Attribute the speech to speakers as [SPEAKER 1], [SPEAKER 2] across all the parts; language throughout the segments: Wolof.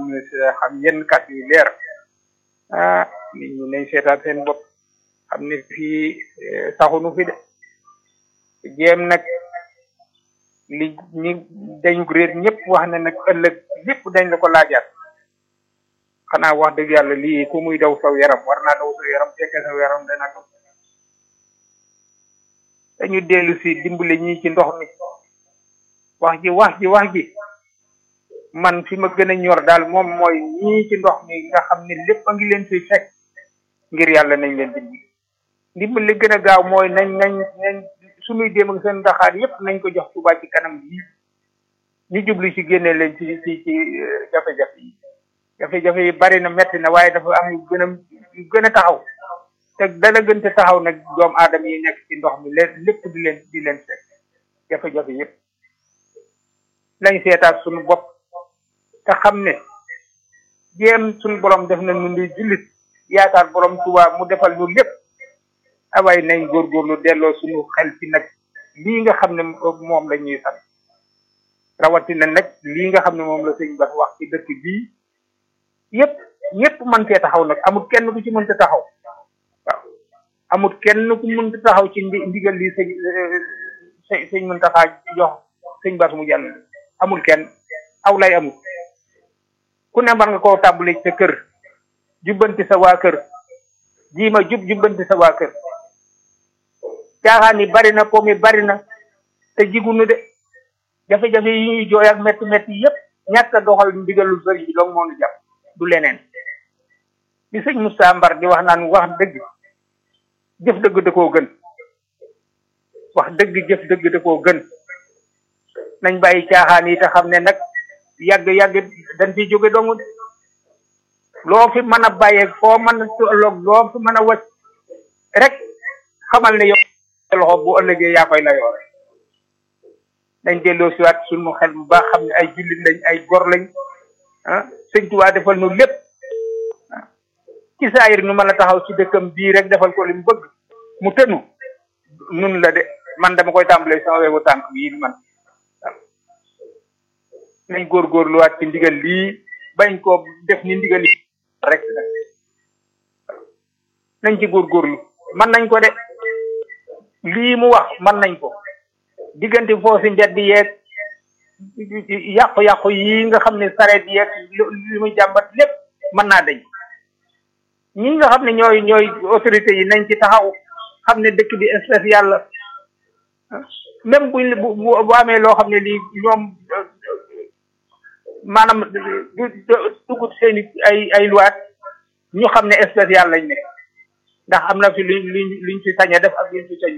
[SPEAKER 1] ñu xam yenn kàddu yu leer nit ñi nañ seetaat seen bopp xam ne fii saxunu fi de jéem nag li ñi dañu réer ñëpp wax ne nag ëllëg lépp dañ la ko laajaat xanaa wax dëgg yàlla lii ku muy daw saw yaram war naa daw saw yaram fekke saw yaram dana daw dañu dellu si dimbale ñii ci ndox mi wax ji man fi ma gën a ñor daal moom mooy ñii ci ndox mi nga xam ne lépp a ngi leen fi fekk ngir yàlla nañ leen dimbali li gën a gaaw mooy nañ suñuy dem ak seen ndaxaar yépp nañ ko jox Touba ci kanam yi ñu jublu ci génne leen ci jafe-jafe yi bari na metti na waaye dafa am yu gën a taxaw te dala gën te taxaw nag doomu aadama yi nekk ci ndox mi lépp di leen fekk jafe-jafe yépp lañ seetaat suñu bopp te xam ne jéem suñu borom def na nu di jullit yaakaar borom Touba mu defal ñu lépp awaay nañ góorgóorlu delloo suñu xel ci nag lii nga xam ne moom la ñuy sant rawatina nag lii nga xam ne moom la sëñ Bass wax ci dëkk bii ñëpp mën fee taxaw nag amul kenn ku ci mënta taxaw waaw amul kenn ku mënta taxaw ci ndigal li sëñ Mountakha jox sëñ Bass mu jàll amul kenn aw lay amul ku ne mën nga koo tàmbali sa kër jubbanti sa waa kër jiima jubbanti sa waa kër caaxaan yi bari na pomi bari na te jigunu de jafe-jafe yi ñuy jooy ak metti yépp ñàkk a doxal ndigalul sëriñ bi dong moo ñu jàpp du leneen li sëñ Moussa Mbar di wax naan wax dëgg jëf dëgg da koo gën wax dëgg jëf dëgg da koo gën nañ bàyyi caaxaan yi te xam ne nag yàgg dañ fi jóge dong de loo fi mën a bàyyee foo mën a tolloog loo fi mën a wacc rek xamal ne yow loxo bu ëllëgee yaa koy layoo rek dañ delloo siwaat suñu xel bu baax xam ne ay jullit lañ ay gor lañ sëñ Tuubaa defal nu lépp ci saayir nu mën a taxaw ci dëkkam bii rek defal ko li mu bëgg mu tënu nun la de man dama koy tàmbalee sama wewu tànk yi man nañ góorgóorluwaat ci ndigal lii bañ ko def ni ndigal yi rek nañ ci góorgóorlu mën nañ ko de lii mu wax mën nañ ko diggante foo si mbedd yeeg yàqu-yàqu yi nga xam ne sareet yeeg li muy jàmbat lépp mën naa dañ ñi nga xam ne ñooy autorité yi nañ ci taxaw xam ne dëkk bi spécial la même bu amee loo xam ne lii ñoom maanaam dugut seeni ay luwaat ñu xam ne spécial lañ ne ndax am na fi luñ fi sañ a def ak luñ fi sañ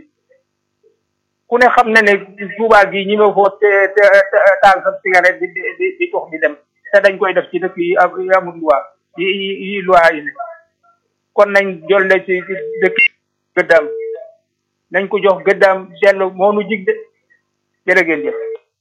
[SPEAKER 1] ku ne xam na ne Touba gi ñi ma foo taal sa cigarette di tux di dem te dañ koy def ci dëkk yi amul loi yi loi yi ne kon nañ jolle ci dëkk gëddaam nañ ko jox gëddaam dellu moo nu jig de jërë ngeen jëf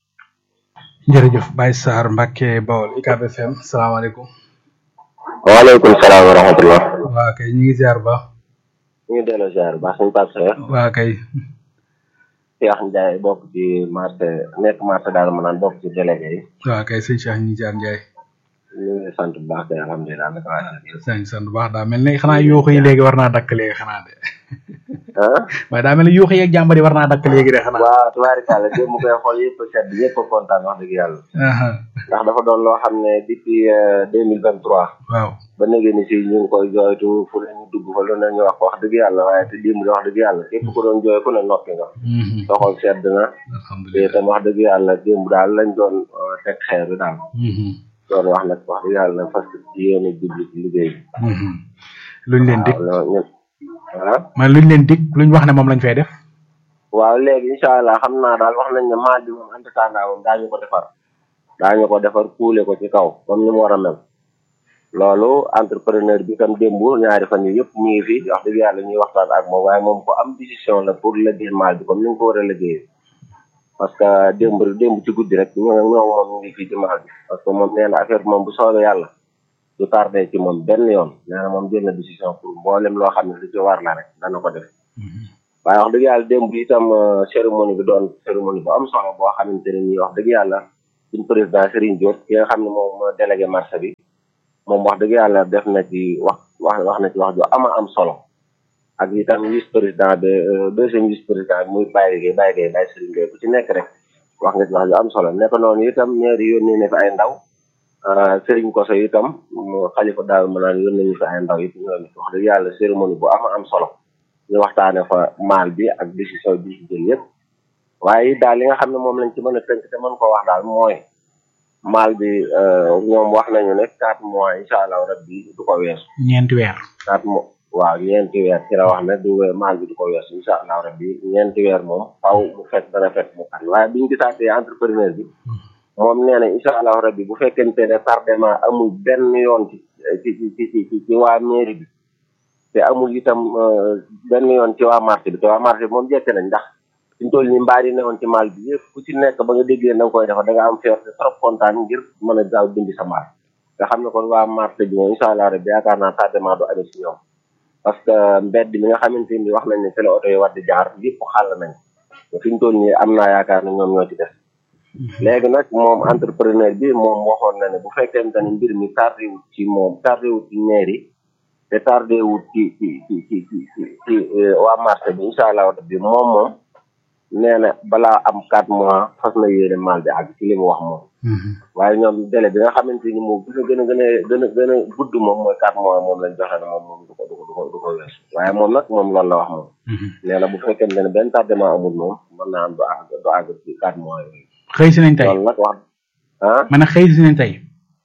[SPEAKER 2] jërëjëf Baye Sarr Mbacke Bawol UCAB FM salaamaaleykum.
[SPEAKER 3] waaleykum salaam wa rahmatullah.
[SPEAKER 2] waa kay ñu ngi ziar ba.
[SPEAKER 3] ñu ngi delloo ziar ba suñu Pape
[SPEAKER 2] waa kay.
[SPEAKER 3] Cheikh Ndiaye bokk ci marché nekk marché daal ma naan bokk ci délégué yi.
[SPEAKER 2] waa kay sëñ Cheikh ñu ngi ziar Ndiaye.
[SPEAKER 3] ñu ngi sant bu baax kay alhamdulilah.
[SPEAKER 2] sant bu baax daa mel ni xanaa yuuxu yi léegi war naa dakk léegi xanaa de. waaye daa mel ni yuuxu yeeg jàmbari war naa dakk léegi de xanaa.
[SPEAKER 3] waaw tubaarikàlla démb mu koy xool yëpp sedd yëpp kontaan wax dëgg yàlla. ndax dafa doon loo xam ne depuis 2023.
[SPEAKER 2] waaw
[SPEAKER 3] ba léegi ni si ñu ngi koy jooytu fu ne ñu dugg fa lu ne ñu wax ko wax dëgg yàlla waaye te démb di wax dëgg yàlla képp ku doon jooy ku ne noppi nga. doxal sedd na. te itam wax dëgg yàlla démb daal lañ doon teg xeer bi daal. doon wax nag wax dëgg yàlla parce que ci yéen a jublu ci liggéey bi.
[SPEAKER 2] luñ leen dig
[SPEAKER 3] waaw
[SPEAKER 2] man luñ leen dig luñ wax ne moom lañ fay def.
[SPEAKER 3] waaw léegi incha allah xam naa daal wax nañ ne maal bi moom entretien moom daañu ko defar kuule ko ci kaw comme ni mu war a mel. loolu entrepreneur bi tam démb ñaari fan yi yëpp ñu ngi fi wax dëgg yàlla ñuy waxtaan ak moom waaye moom ko am décision la pour liggéey maal bi comme ni nga ko war a liggéeyee. parce que démb ci guddi rek ñoom moom ñu ngi fii ci maal bi parce que moom nee na affaire bi moom bu soobee yàlla du tardé ci moom benn yoon nee na moom jël na décision pour mboolem loo xam ne lu ci war la rek dana ko def. waaye wax dëgg yàlla démb itam cérémonie bi doon cérémonie bu am solo boo xamante ne nii wax dëgg yàlla suñ président Serigne Diop ki nga xam ne moom moo délégué marché bi moom wax dëgg yàlla def na ci wax na ci wax ju am solo ak itam vice président bi deuxième vice président bi muy Baye Serigne Gueye ku ci nekk rek wax nga ci wax ju am solo nekk noonu itam maire yónnee na fi ay ndaw Serigne Koso itam xalifa daaw ma naan yónnee ñu fi ay ndaw it ñoom wax dëgg yàlla cérémonie bu am solo ñu waxtaane fa maal bi ak décision bi ci jël yëpp waaye daal li nga xam ne moom lañ ci mën a tënk te mën ko wax daal mooy maal bi ñoom wax nañu ne 4 mois incha allah rabbi du ko weesu.
[SPEAKER 2] ñeenti weer.
[SPEAKER 3] 4 mois waaw ñeenti weer ci la wax ne du maal bi du ko weesu incha allah rabbi ñeenti weer moom faaw mu fekk dana fekk mu xat waaye biñu gisaatee entrepreneur bi moom nee na incha allah rabbi bu fekkente ne tardement amul benn yoon ci waa mairie bi te amul itam benn yoon ci waa marché bi te waa marché bi moom jekk nañ ndax suñ toll nii mbaar yi newoon ci maal bi yëpp ku ci nekk ba nga déggee da nga koy defar da nga am fierté trop kontaan ngir mën a gaaw dindi sa maal nga xam ne kon waa marché bi moom incha allah rabbi yaakaar naa tardement du amee si ñoom parce que mbedd mi nga xamante ni wax nañ ne fi la oto yi war di jaar yëpp xàll nañ te fi ñu toll nii am naa yaakaar ne ñoom ñoo ci def léegi nag moom entrepreneur bi moom waxoon na ne bu fekkente ne mbir mi tardé wut ci moom tardé wut ci mairie te tardé wut ci waa marché bi incha allah rabbi moom nee na balaa am 4 mois fas na yéene maal bi ak ci li mu wax moom. waaye ñoom délai bi nga xamante ni moom gën a gudd moom mooy 4 mois moom lañ joxe ne moom du ko weesu waaye moom nag moom loolu la wax moom. nee na bu fekkee ne benn tardement amul moom mën naa am du àgg ci 4 mois yooyu.
[SPEAKER 2] xëy si nañ tey
[SPEAKER 3] loolu nag wax
[SPEAKER 2] man a xëy si nañ tey.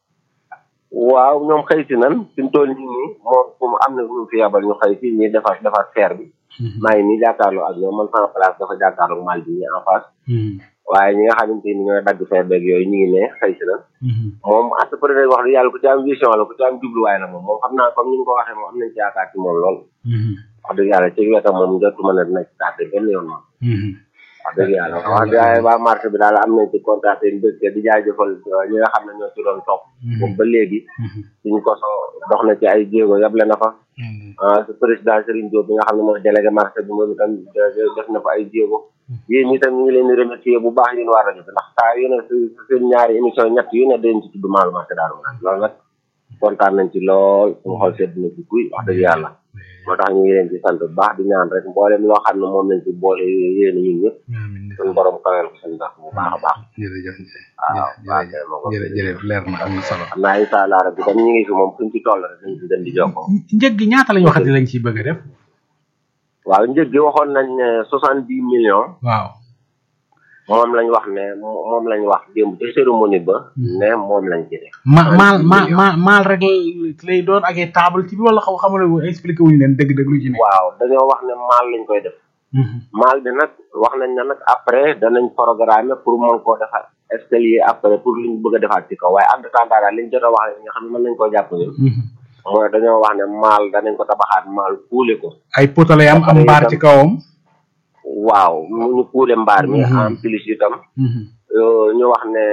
[SPEAKER 3] waaw ñoom xëy si nan fi mu toll nii moom am na ñu fi yabal ñu xëy si ñuy defar fer bi. maa ngi nii jàkkaarloo ak ñoom man sama place dafa jàkkaarloo maal bi ñu en face. waaye ñi nga xamante ni ñooy dagg fer beeg yooyu ñu ngi ne xëy si nan. moom entrepreneur wax dëgg yàlla ku ci am vision la ku ci am jubluwaay la moom xam naa comme ni nga ko waxee moom am nañ ci yaakaar ci moom lool. wax dëgg yàlla ci wetam moom jotuma ne dina ci tardé benn yoon moom. wax dëgg yàlla wax dëgg yàlla waa marché bi daal am nañ ci contact yi mbégte di jaajëfal ñi nga xam ne ñoo ci doon topp. boobu ba léegi suñ ko dox na ci ay jéego yable na fa. président Serigne Diop bi nga xam ne mooy délégué marché bi moom itam def na fa ay jéego. yéen itam ñu ngi leen di remercier bu baax yéen waa rajo bi ndax saa yu ne seen ñaari émission ñett yu ne dañ ci tudd maalu marché daal loolu nag kontaan nañ ci lool suñu xol sedd na ci kuy wax dëgg yàlla. moo tax ñu ngi leen ci sant bu baax di ñaan rek mboolem loo xam ne moom lañ ci boole yéen ñun ñëpp suñu borom kawel ko seen ndax bu baax a baax.
[SPEAKER 2] jërëjëf
[SPEAKER 3] waaw
[SPEAKER 2] jërëjëf leer na am na solo.
[SPEAKER 3] xam naa incha allah rek comme ñu ngi fi moom fuñ ci toll rek dañ ci gën di jokkoo.
[SPEAKER 2] njëg gi ñaata lañ waxati lañ ciy bëgg a def.
[SPEAKER 3] waaw njëg gi waxoon nañ ne 70 millions.
[SPEAKER 2] waaw.
[SPEAKER 3] moom lañ wax ne moom lañ wax démb ci cérémonie ba. ne moom lañ ci def.
[SPEAKER 2] maal rek lay doon ak ay table ci loolu xamul expliqué wuñu leen dëgg-dëgg lu ci nekk.
[SPEAKER 3] waaw dañoo wax ne maal lañ koy def. maal bi nag wax nañ ne nag après danañ programme pour mën koo defaat escalier après pour liñ bëgg a defaat ci kaw waaye en tout cas daal liñ jot a wax ne nga xam ne mën nañ koo jàpp ñun. mooy dañoo wax ne maal danañ ko tabaxaat maal kuule ko.
[SPEAKER 2] ay poto lay am mbaar ci kawam.
[SPEAKER 3] waaw ñu kuule mbaar mi en plus itam ñu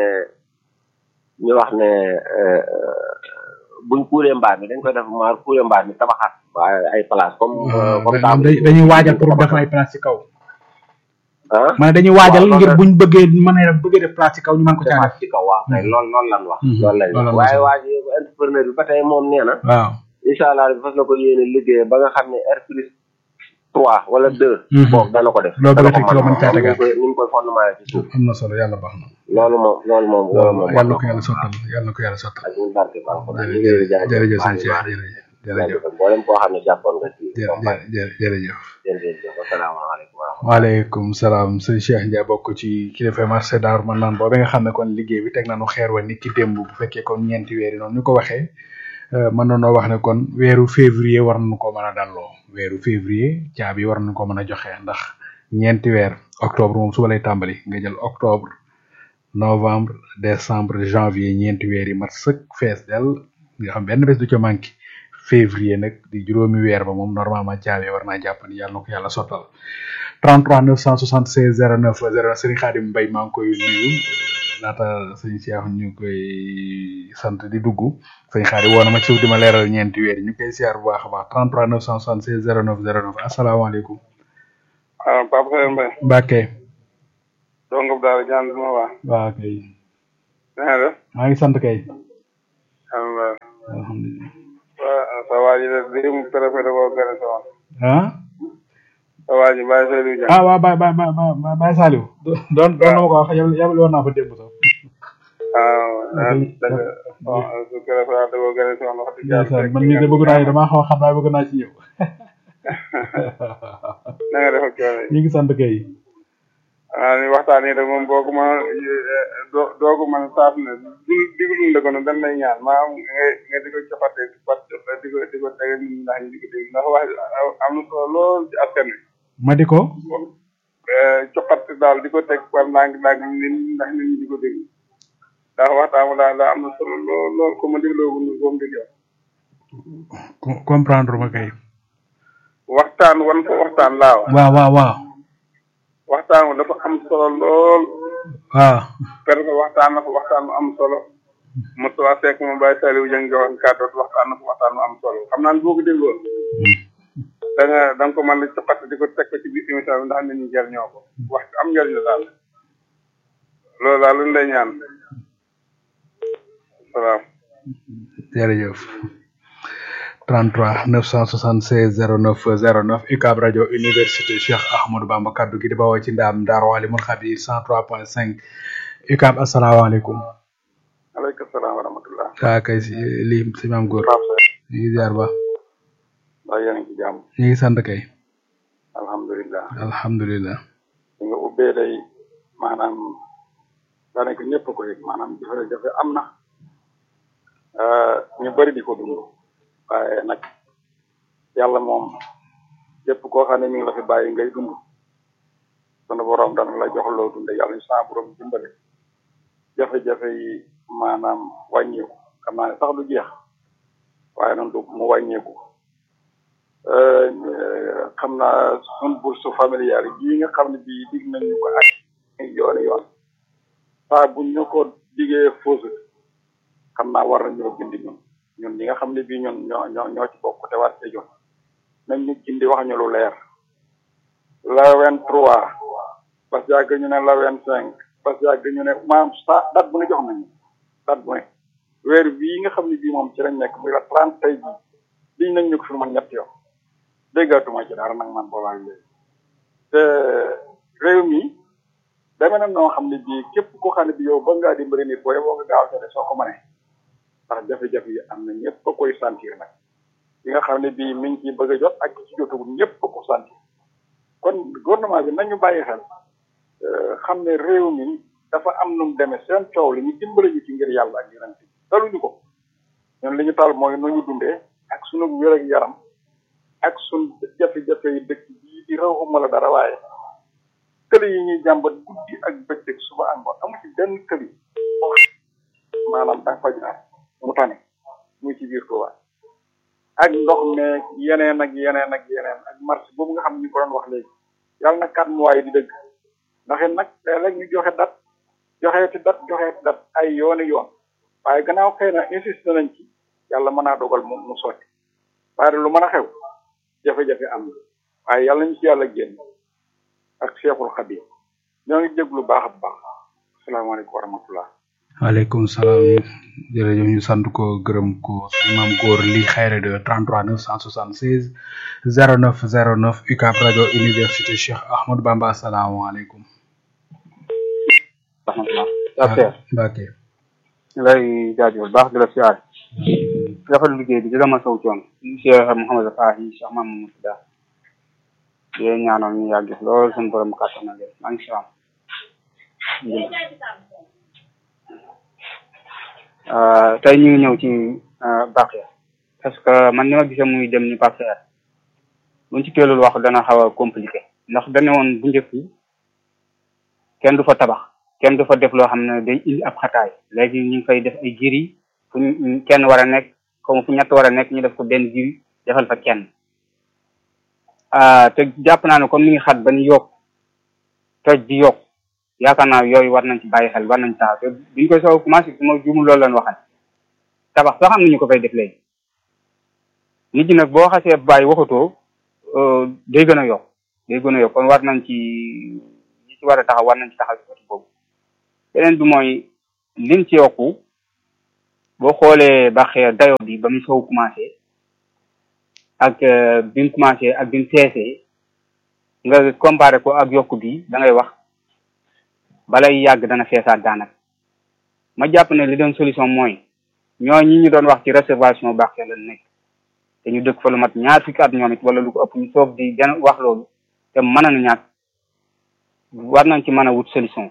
[SPEAKER 3] wax ne buñ kuulee mbaar mi dañ koy def maar kuulee mbaar mi tabaxaat ay place comme
[SPEAKER 2] dañuy waajal pour def ay place ci kaw man dañuy waajal ngir buñ bëggee bëggee def place ci kaw ñu mën ko
[SPEAKER 3] def ci kaw waaw kay loolu lan wax loolu lañ wax waaye waaji entrepreneur bi ba tey moom nee na
[SPEAKER 2] waaw
[SPEAKER 3] incha allah bi fas na ko yéene liggéey ba nga xam ne R plus 3 wala 2 boobu dana ko def
[SPEAKER 2] loolu bëgg ci mën caa tegaat
[SPEAKER 3] ni mu koy fondement ci suuf
[SPEAKER 2] am na solo yàlla baax na
[SPEAKER 3] loolu moom
[SPEAKER 2] yàlla ko yàlla sottal yàlla na ko yàlla sottal
[SPEAKER 3] ak ñu barke baax ko
[SPEAKER 2] jërëjëf sëñ Cheikh jërëjëf
[SPEAKER 3] mboolem koo xam ne jàppoon nga ci
[SPEAKER 2] jërëjëf
[SPEAKER 3] asalaamaaleykum
[SPEAKER 2] waaleykum salaam sëñ Cheikh Ndiaye bokk ci kilifa marché Daaru Manaan boobu nga xam ne kon liggéey bi teg nañu xeer wa nit ki démb bu fekkee kon ñeenti weer yi noonu ñu ko waxee mën nañoo wax ne kon weeru février war nañu ko mën a dalloo weeru février caabi war nañu ko mën a joxe ndax ñeenti weer octobre moom suba lay tàmbali nga jël octobre novembre décembre janvier ñeenti weer yi mat sëkk fees del nga xam benn bés du ca manqué février nag di juróomi weer ba moom normalement caabi war naa jàpp ni yàlla na ko yàlla sottal 33 976 09 09 Serigne Khadim Mbaye maa ngi koy nuyu laata sëñ Cheikh ñu koy sant di dugg sëñ Khadim woo na ma ci suuf di ma leeral ñeenti weer ñu koy siyaar bu baax a baax 33 976 09 09 asalaamaaleykum.
[SPEAKER 4] waaw Papa Seye Mbaye.
[SPEAKER 2] Mbacke.
[SPEAKER 4] donc daal di ñaan ma waa.
[SPEAKER 2] waaw kay.
[SPEAKER 4] na nga def.
[SPEAKER 2] maa ngi sant kay.
[SPEAKER 4] alhamdulilah.
[SPEAKER 2] alhamdulilah.
[SPEAKER 4] sa waa ji de démb préfet da koo gën a soxla.
[SPEAKER 2] ah.
[SPEAKER 4] sa waa ji Baye Saliou Dieng.
[SPEAKER 2] ah waaw Baye Saliou. doon na ma ko wax yabal woon naa fa démb sax.
[SPEAKER 4] waaw su préfet da koo gën a soxla wax dëgg yàlla.
[SPEAKER 2] man mii de bëgg naa damaa xaw a xam waaye bëgg naa ci ñëw.
[SPEAKER 4] na nga def ak coono yi.
[SPEAKER 2] ñu ngi sant kay.
[SPEAKER 4] ni waxtaan yi de moom boo ko mën doo ko mën a saaf ne diglu la ko ne dañ lay ñaan maanaam nga di ko coppate di ko tege nit ñi ndax ñu di ko dégg ndax wax am na solo lool ci askan wi.
[SPEAKER 2] ma di ko.
[SPEAKER 4] coppate daal di ko teg par ndànk nit ñi ndax nit ñi di ko dégg ndax waxtaan daal am na solo lool ko ma dégloo ko nu boobu dégg
[SPEAKER 2] comprendre ma kay.
[SPEAKER 4] waxtaan wan ko waxtaan laaw.
[SPEAKER 2] waaw.
[SPEAKER 4] waxtaan dafa am solo lool.
[SPEAKER 2] waaw.
[SPEAKER 4] parce que waxtaan na ko waxtaan mu am solo. Moustapha Seck moom Baye Saliou Dieng joxoon kàddu waxtaan na ko waxtaan mu am solo xam naa ne boo ko dégloo. da nga ko mën a coppati di ko teg ko ci biir émission bi ndax nit ñi jëriñoo ko wax am njëriñ la daal. loolu daal lu ñu lay ñaan. salaam.
[SPEAKER 2] jërëjëf. 33 976 09 09 UCAB rajo université Cheikh Ahmadou Bamba kaddu gi di bawoo ci ndaam Daaru Alimul Xabiir 103.5 UCAB asalaamaaleykum.
[SPEAKER 4] aleykum salaam wa rahmatulah.
[SPEAKER 2] kay si lii si maam góor. ñu ngi ziar ba.
[SPEAKER 4] waaw yéen a ngi ci jàmm.
[SPEAKER 2] ñu ngi sant kay.
[SPEAKER 4] alhamdulilah. li nga ubbee day maanaam daanaka ñëpp ko yëg maanaam jafe-jafe am na ñu bëri di ko dund. waaye nag yàlla moom képp koo xam ne mi ngi la fi bàyyi ngay dund sunu borom dana la jox loo dunde yàlla ñu sa borom dimbale jafe-jafe yi maanaam wàññeeku xam naa ne sax du jeex waaye noonu du mu wàññeeku xam naa sun bourse familiale yi nga xam ne bii dig nañ ñu ko ak yoon saa buñ ñu ko digee fausse xam naa war nañoo gindi ñun ñi nga xam ne bii ñun ñoo ci bokk te war cee jot nañ ñu gindi wax ñu lu leer la 23 parce que yàgg ñu ne la 25 parce que yàgg ñu ne maanaam sa date bu ne jox nañu date bu ne weer bii nga xam ne bii moom ci lañ nekk muy la 30 tey bii liñ nañ ñu ko fi man ñett yoon déggatuma ci dara nag man boobaa léegi te réew mi deme na noo xam ne bii képp koo xam ne bii yow ba ngaa dimbali nit booy boo nga gaaw te soo ko mënee ndax jafe-jafe yi am na ñëpp a koy sentir nag yi nga xam ne bii mi ngi ciy bëgg a jot ak ci jotagul ñëpp a ko sentir kon gouvernement bi nañu bàyyi xel xam ne réew mi dafa am nu mu demee seen coow li ñu dimbali ñu ci ngir yàlla ak yeneen bi taluñu ko ñun li ñu tal mooy nu ñu dundee ak sunu wér ak yaram ak sunu jafe-jafe yi dëkk bii di rawuma la dara waaye këli yi ñuy jàmbat guddi ak bëccëg suba ak ngoon amu ci benn këli maanaam da nga fa jaar mu tane muy ci biir Touba ak ndox meeg yeneen ak marché boobu nga xam ne ñu ko doon wax léegi yàlla na 4 mois yi di dëgg ndax it nag léeg-léeg ñu joxe dat ay yoon waaye gannaaw xëy na insisté nañ ci yàlla mën naa dogal mu sotti waaye lu mën a xew jafe-jafe am na waaye yàlla nañu ci yàlla génn ak Cheikhul Khadim ñoo ngi jéglu baax a baax asalaamaaleykum wa rahmatullah.
[SPEAKER 2] waaleykum salaam jërëjëf ñu sant ko gërëm ko imam góor li xayre de 33 976 09 09 UCAB rajo université Cheikh Ahmadou Bamba asalaamaaleykum.
[SPEAKER 5] rahmatullah.
[SPEAKER 2] Mbacke.
[SPEAKER 5] ñu lay jaajëfal baax di la siyaar. rafetlu liggéey bi di la ma saw coon Cheikh Mouhamadou Fahi Cheikh Mamadou Moussa yéen ñaanal ñu yàgg lool suñu borom kàttan na leen maa ngi si am. tey ñu ngi ñëw ci Bakhia parce que man ni ma gisee muy dem ni Bakhia buñ ci teelul wax dana xaw a compliqué ndax dañu woon bu njëkk kenn du fa tabax kenn du fa def loo xam ne day indi ab xataay léegi ñu ngi fay def ay giri fu kenn war a nekk comme fu ñett war a nekk ñu def ko benn giri defal fa kenn te jàpp naa ne comme ni ngi xat ba ñu yokk toj di yokk yaakaar naa yooyu war nañ ci bàyyi xel war nañ taa te biñ koy soo commencé su ma juumul loolu lañ waxal tabax sax am nañu ko fay def léegi nit ñi nag boo xasee bàyyi waxatoo day gën a yokk kon war nañ ci ñi ci war a taxaw war nañ ci taxaw ci côté boobu beneen bi mooy liñ ci yokku boo xoolee Bakhya dayo bi ba mu sow commencé ak bi mu commencé ak bi mu feesee nga comparé ko ak yokku bi da ngay wax balay yàgg dana feesaat daanaka ma jàpp ne li doon solution mooy ñoo ñi ñu doon wax ci réservation Bakhya la nekk te ñu dëkk fa lu mat ñaar fukki at ñoom it wala lu ko ëpp ñu soog di den wax loolu te mën na ñàkk war nañ ci mën a wut solution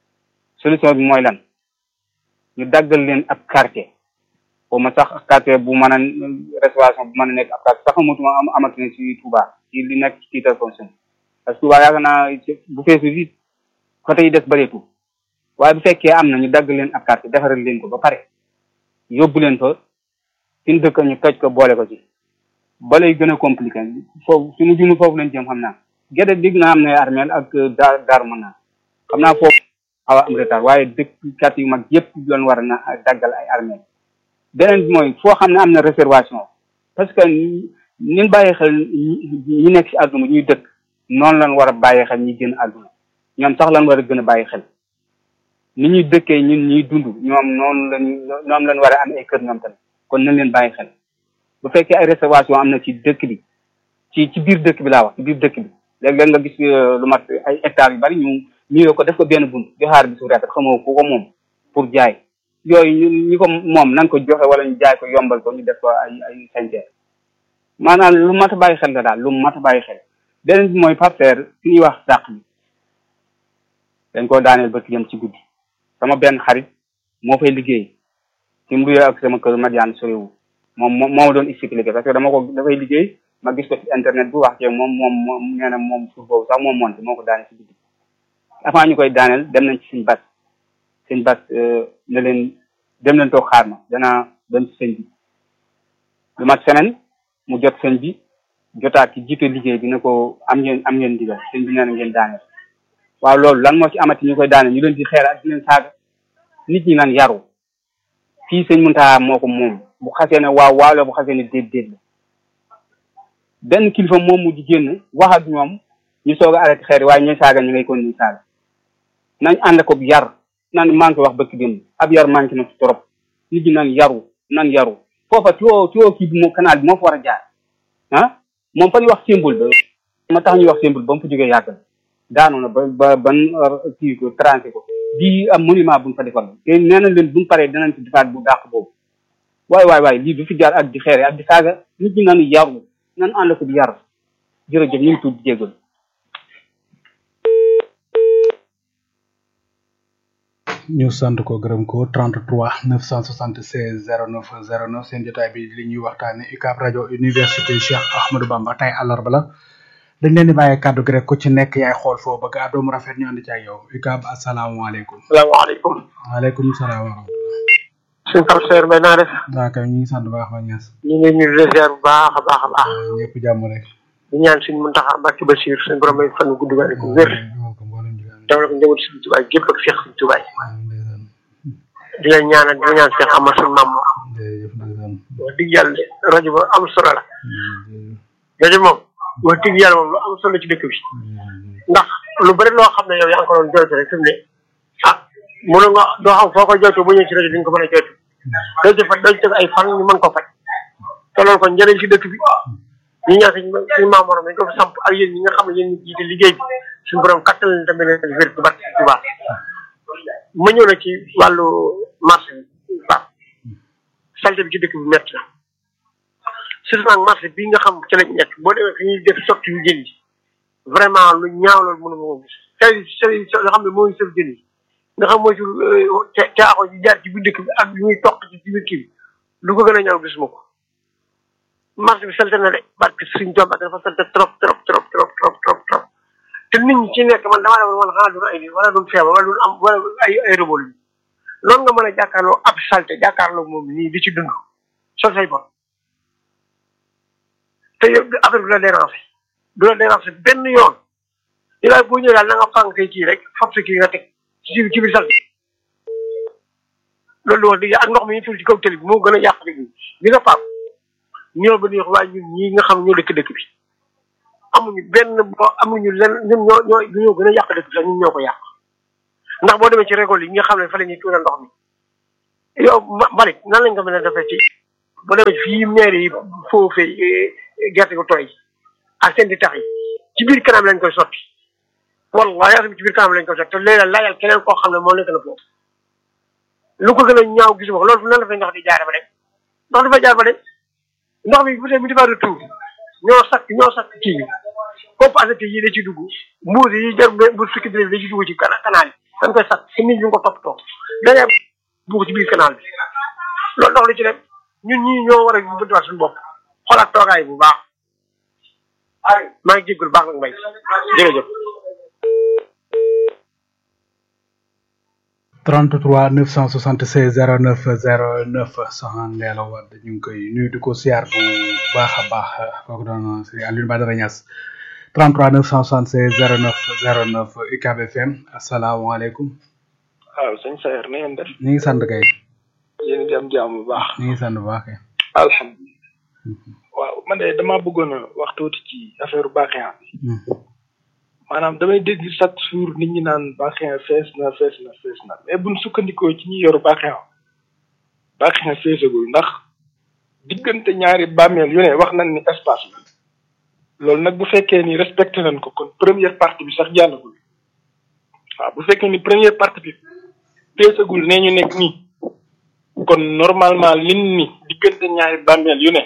[SPEAKER 5] bi mooy lan ñu daggal leen ab quartier xaw ma sax quartier bu mën a réservation bu mën a nekk ab quartier sax amatuma amati na ci Touba ci li nekk ci titre foncier parce que Touba yaakaar naa bu feesu it côté yi des bëreetul waaye bu fekkee am na ñu dagg leen ab quartier defaral leen ko ba pare yóbbu leen fa suñu dëkk ñu toj ko boole ko ci ba lay gën a compliqué foofu suñu junu foofu lañ jëm xam naa gerte digg naa am na armeel ak daar mën naa xam naa foofu xaw a am retard waaye dëkk quartier yu mag yëpp doon war na daggal ay armeel beneen bi mooy foo xam ne am na réservation parce que ñun bàyyi xel ñi nekk ci àdduna ñuy dëkk noonu lañ war a bàyyi xel ñi gën àdduna ñoom sax lañ war a gën a bàyyi xel ni ñuy dëkkee ñun ñuy dund ñoom noonu lañ war a am ay kër ñoom tamit kon nañ leen bàyyi xel bu fekkee ay réservation am na ci dëkk bi ci biir dëkk bi laa wax ci biir dëkk bi léeg-léeg nga gis lu mat ay hectares yu bari ñu ko def ko benn bunt di xaar bi su retraite xamoo ku ko moom pour jaay yooyu ñi ko moom nañ ko joxe wala ñu jaay ko yombal ko ñu def ko ay santeer maanaam lu mat a bàyyi xel la daal lu mat a bàyyi xel beneen bi mooy partenaire fi ñuy wax dàq bi dañ koo daaneel ba jëm ci guddi sama benn xarit moo fay liggéey ci mbuyee ak sama kër Madiane soriwul moo doon expliqué parce que dafay liggéey ma gis ko ci internet bu wax ci moom nee na moom suuf boobu sax moom monte moo ko daaneel ci guddi avant ñu koy daaneel dem nañ ci sëñ bas ne leen dem leen toog xaar ma danaa dem ci sëñ bi lu mat semaine mu jot sëñ bi jotaat ci jiite liggéey bi ne ko am ngeen ndigal sëñ bi nee na ngeen daaneel waaw loolu lan moo ci amati ñu koy daaneel ñu leen di xeer ak di leen saaga nit ñi naan yaru fii sëñ Mountakha moo ko moom bu xasee ne waaw la bu xasee ne déet la benn kilifa moom mu di génn wax ak ñoom ñu soog a arrêté xeer waaye ñooy saaga ñu ngay kon ñu saaga nañ ànd ko yar naan maa ngi koy wax bëkk démb ab yar manqué na ci trop nit ñi nan yaru foofa tuyoo kii bi moo canal bi moo fa war a jaar moom fa ñuy wax symbole ba ma tax ñuy wax symbole ba mu fa jógee yàgg daanu na ban kii ko tranché ko di am monument buñ fa defar te nee nañ leen buñ paree danañ ci defaat bu dàq boobu waay lii du fi jaar ak di xeere ak di saaga nit ñi naan yaru nan ànd ko di yar jërëjëf ñu ngi tudd jégal
[SPEAKER 2] ñu sant ko gërëm ko 33 976 09 09 seen jotaay bi li ñuy waxtaane UCAB rajo université Cheikh Ahmadou Bamba tey àllarba la dañ leen di bàyyi kàddu gi rek ku ci nekk yaay xool foo bëgg a doomu rafet ñu ànd ci ak yow UCAB asalaamaaleykum.
[SPEAKER 6] salaamaaleykum.
[SPEAKER 2] waaleykum salaam wa rahmatulah.
[SPEAKER 6] suñu professeur Mbaye naa def.
[SPEAKER 2] waaw kay ñu ngi sant bu baax a ñaas.
[SPEAKER 6] ñu ngi nuyu réserve bu baax a baax.
[SPEAKER 2] ñëpp jàmm rek.
[SPEAKER 6] di ñaan suñu Mountakha Mbacké Bachir suñu borom may fan gudd gaal ko wér. dawal ko njabootu suñu tubaay gépp ak Cheikh suñu tubaay. di leen ñaanal di ñaan Cheikh Amar suñu maam moom. wax dëgg yàlla rajo ba am solo la. rajo moom wax dëgg yàlla moom lu am solo ci dëkk bi. ndax lu bëri loo xam ne yow yaa ngi ko doon jooytu rek fi mu ne mënu nga doo xam foo ko jooytu bu ñëwee ci rajo di nga ko mën a jooytu. doo ci teg ay fan ñu mën ko faj. te loolu kon njëriñ ci dëkk bi ñu ñaan suñu maam morom dañ ko fi samp ak yéen ñi nga xam ne yéen ñi jiite liggéey bi suñu borom kattan leen tamit leen wér ci barke Tuubaa. ma ñëw na ci wàllu marché bi baax salte bi ci dëkk bi métti na surtout nag marché bii nga xam ci lañ nekk boo demee fi ñuy def sotti yu jën yi vraiment lu ñaaw loolu mënu ma ko gis tey nga xam ne mooy sëf jën yi nga xam mooy ci caaxo yi jaar ci biir dëkk bi ak ñuy toq ci biir kii bi lu ko gën a ñaaw gisuma ko marché bi salte na de barke suñ doom ak dafa salte trop te nit ñi ci nekk man damaa demoon man xanaa doon ay nit wala doon feebar wala doon am wala ay robol yi noonu nga mën a jàkkaarloo ab salte jàkkaarloo moom nii di ci dund sol say bon te yow affaire bi du la déranger benn yoon di laay boo ñëwee daal na nga fànk say kii rek fab sa kii nga teg ci biir salte loolu wax dëgg ak ndox mi ñu tul ci kaw télé bi moo gën a yàq dëgg bi nga paam ñoo ba neex waaye ñun ñii nga xam ñoo dëkk bi amuñu lenn ñun ñoo gën a yàq dëkk bi sax ñun ñoo ko yàq ndax boo demee ci récolte yi nga xam ne fa la ñuy tuural ndox mi yow mbalit nan lañ ko mën a defee ci bu demee fii maire yi foofee gerte gu tooy ak seen di tax yi ci biir kanam lañ koy sotti wallahi yaatam ci biir kanam lañ koy sotti te léeg-léeg laajal keneen koo xam ne moo nekk na foofu lu ko gën a ñaaw gisuma ko loolu nan la fay ndox di jaare ba dem ndox dafay jaar ba dem ndox mi bu tey mi defaat retour ñoo sakk kii bi pompe azote yi da ci dugg mbuus yi jar bu fukki dërëm da ci dugg ci canal yi dañ koy sakk te nit ñi ko toppatoo dañuy bugg ci biir canal bi loolu ndox li ci dem ñun ñii ñoo war a bëndiwaat suñu bopp xoolaat toogaay bu baax maa ngi jéggul baax nag mbay jërëjëf
[SPEAKER 2] 33 976 09 09 soxna Ndella Wade ñu ngi koy nuyu di ko siyaar bu baax a baax kooku doon si Alioune Badara Niass 33 976 09 09 UCAB FM asalaamaaleykum.
[SPEAKER 7] waaw sëñ Saer na ngeen def.
[SPEAKER 2] ñu ngi sant kay.
[SPEAKER 7] yéen a ngi am jàmm bu baax.
[SPEAKER 2] ñu ngi sant bu baax kay.
[SPEAKER 7] alhamdulilah. waaw man de damaa bëggoon a wax tuuti ci affaire Bakhiya bi. maanaam damay dégg chaque jour nit ñi naan Bakhiya fees na mais buñ sukkandikoo ci ñi yor Bakhiya feesagul ndax diggante ñaari bàmmeel yu ne wax nañ ni espace la loolu nag bu fekkee ni respecté nañ ko kon première partie bi sax jàllagul waaw bu fekkee ni première partie bi feesagul nee ñu nekk nii kon normalement lin ni diggante ñaari bàmmeel yu ne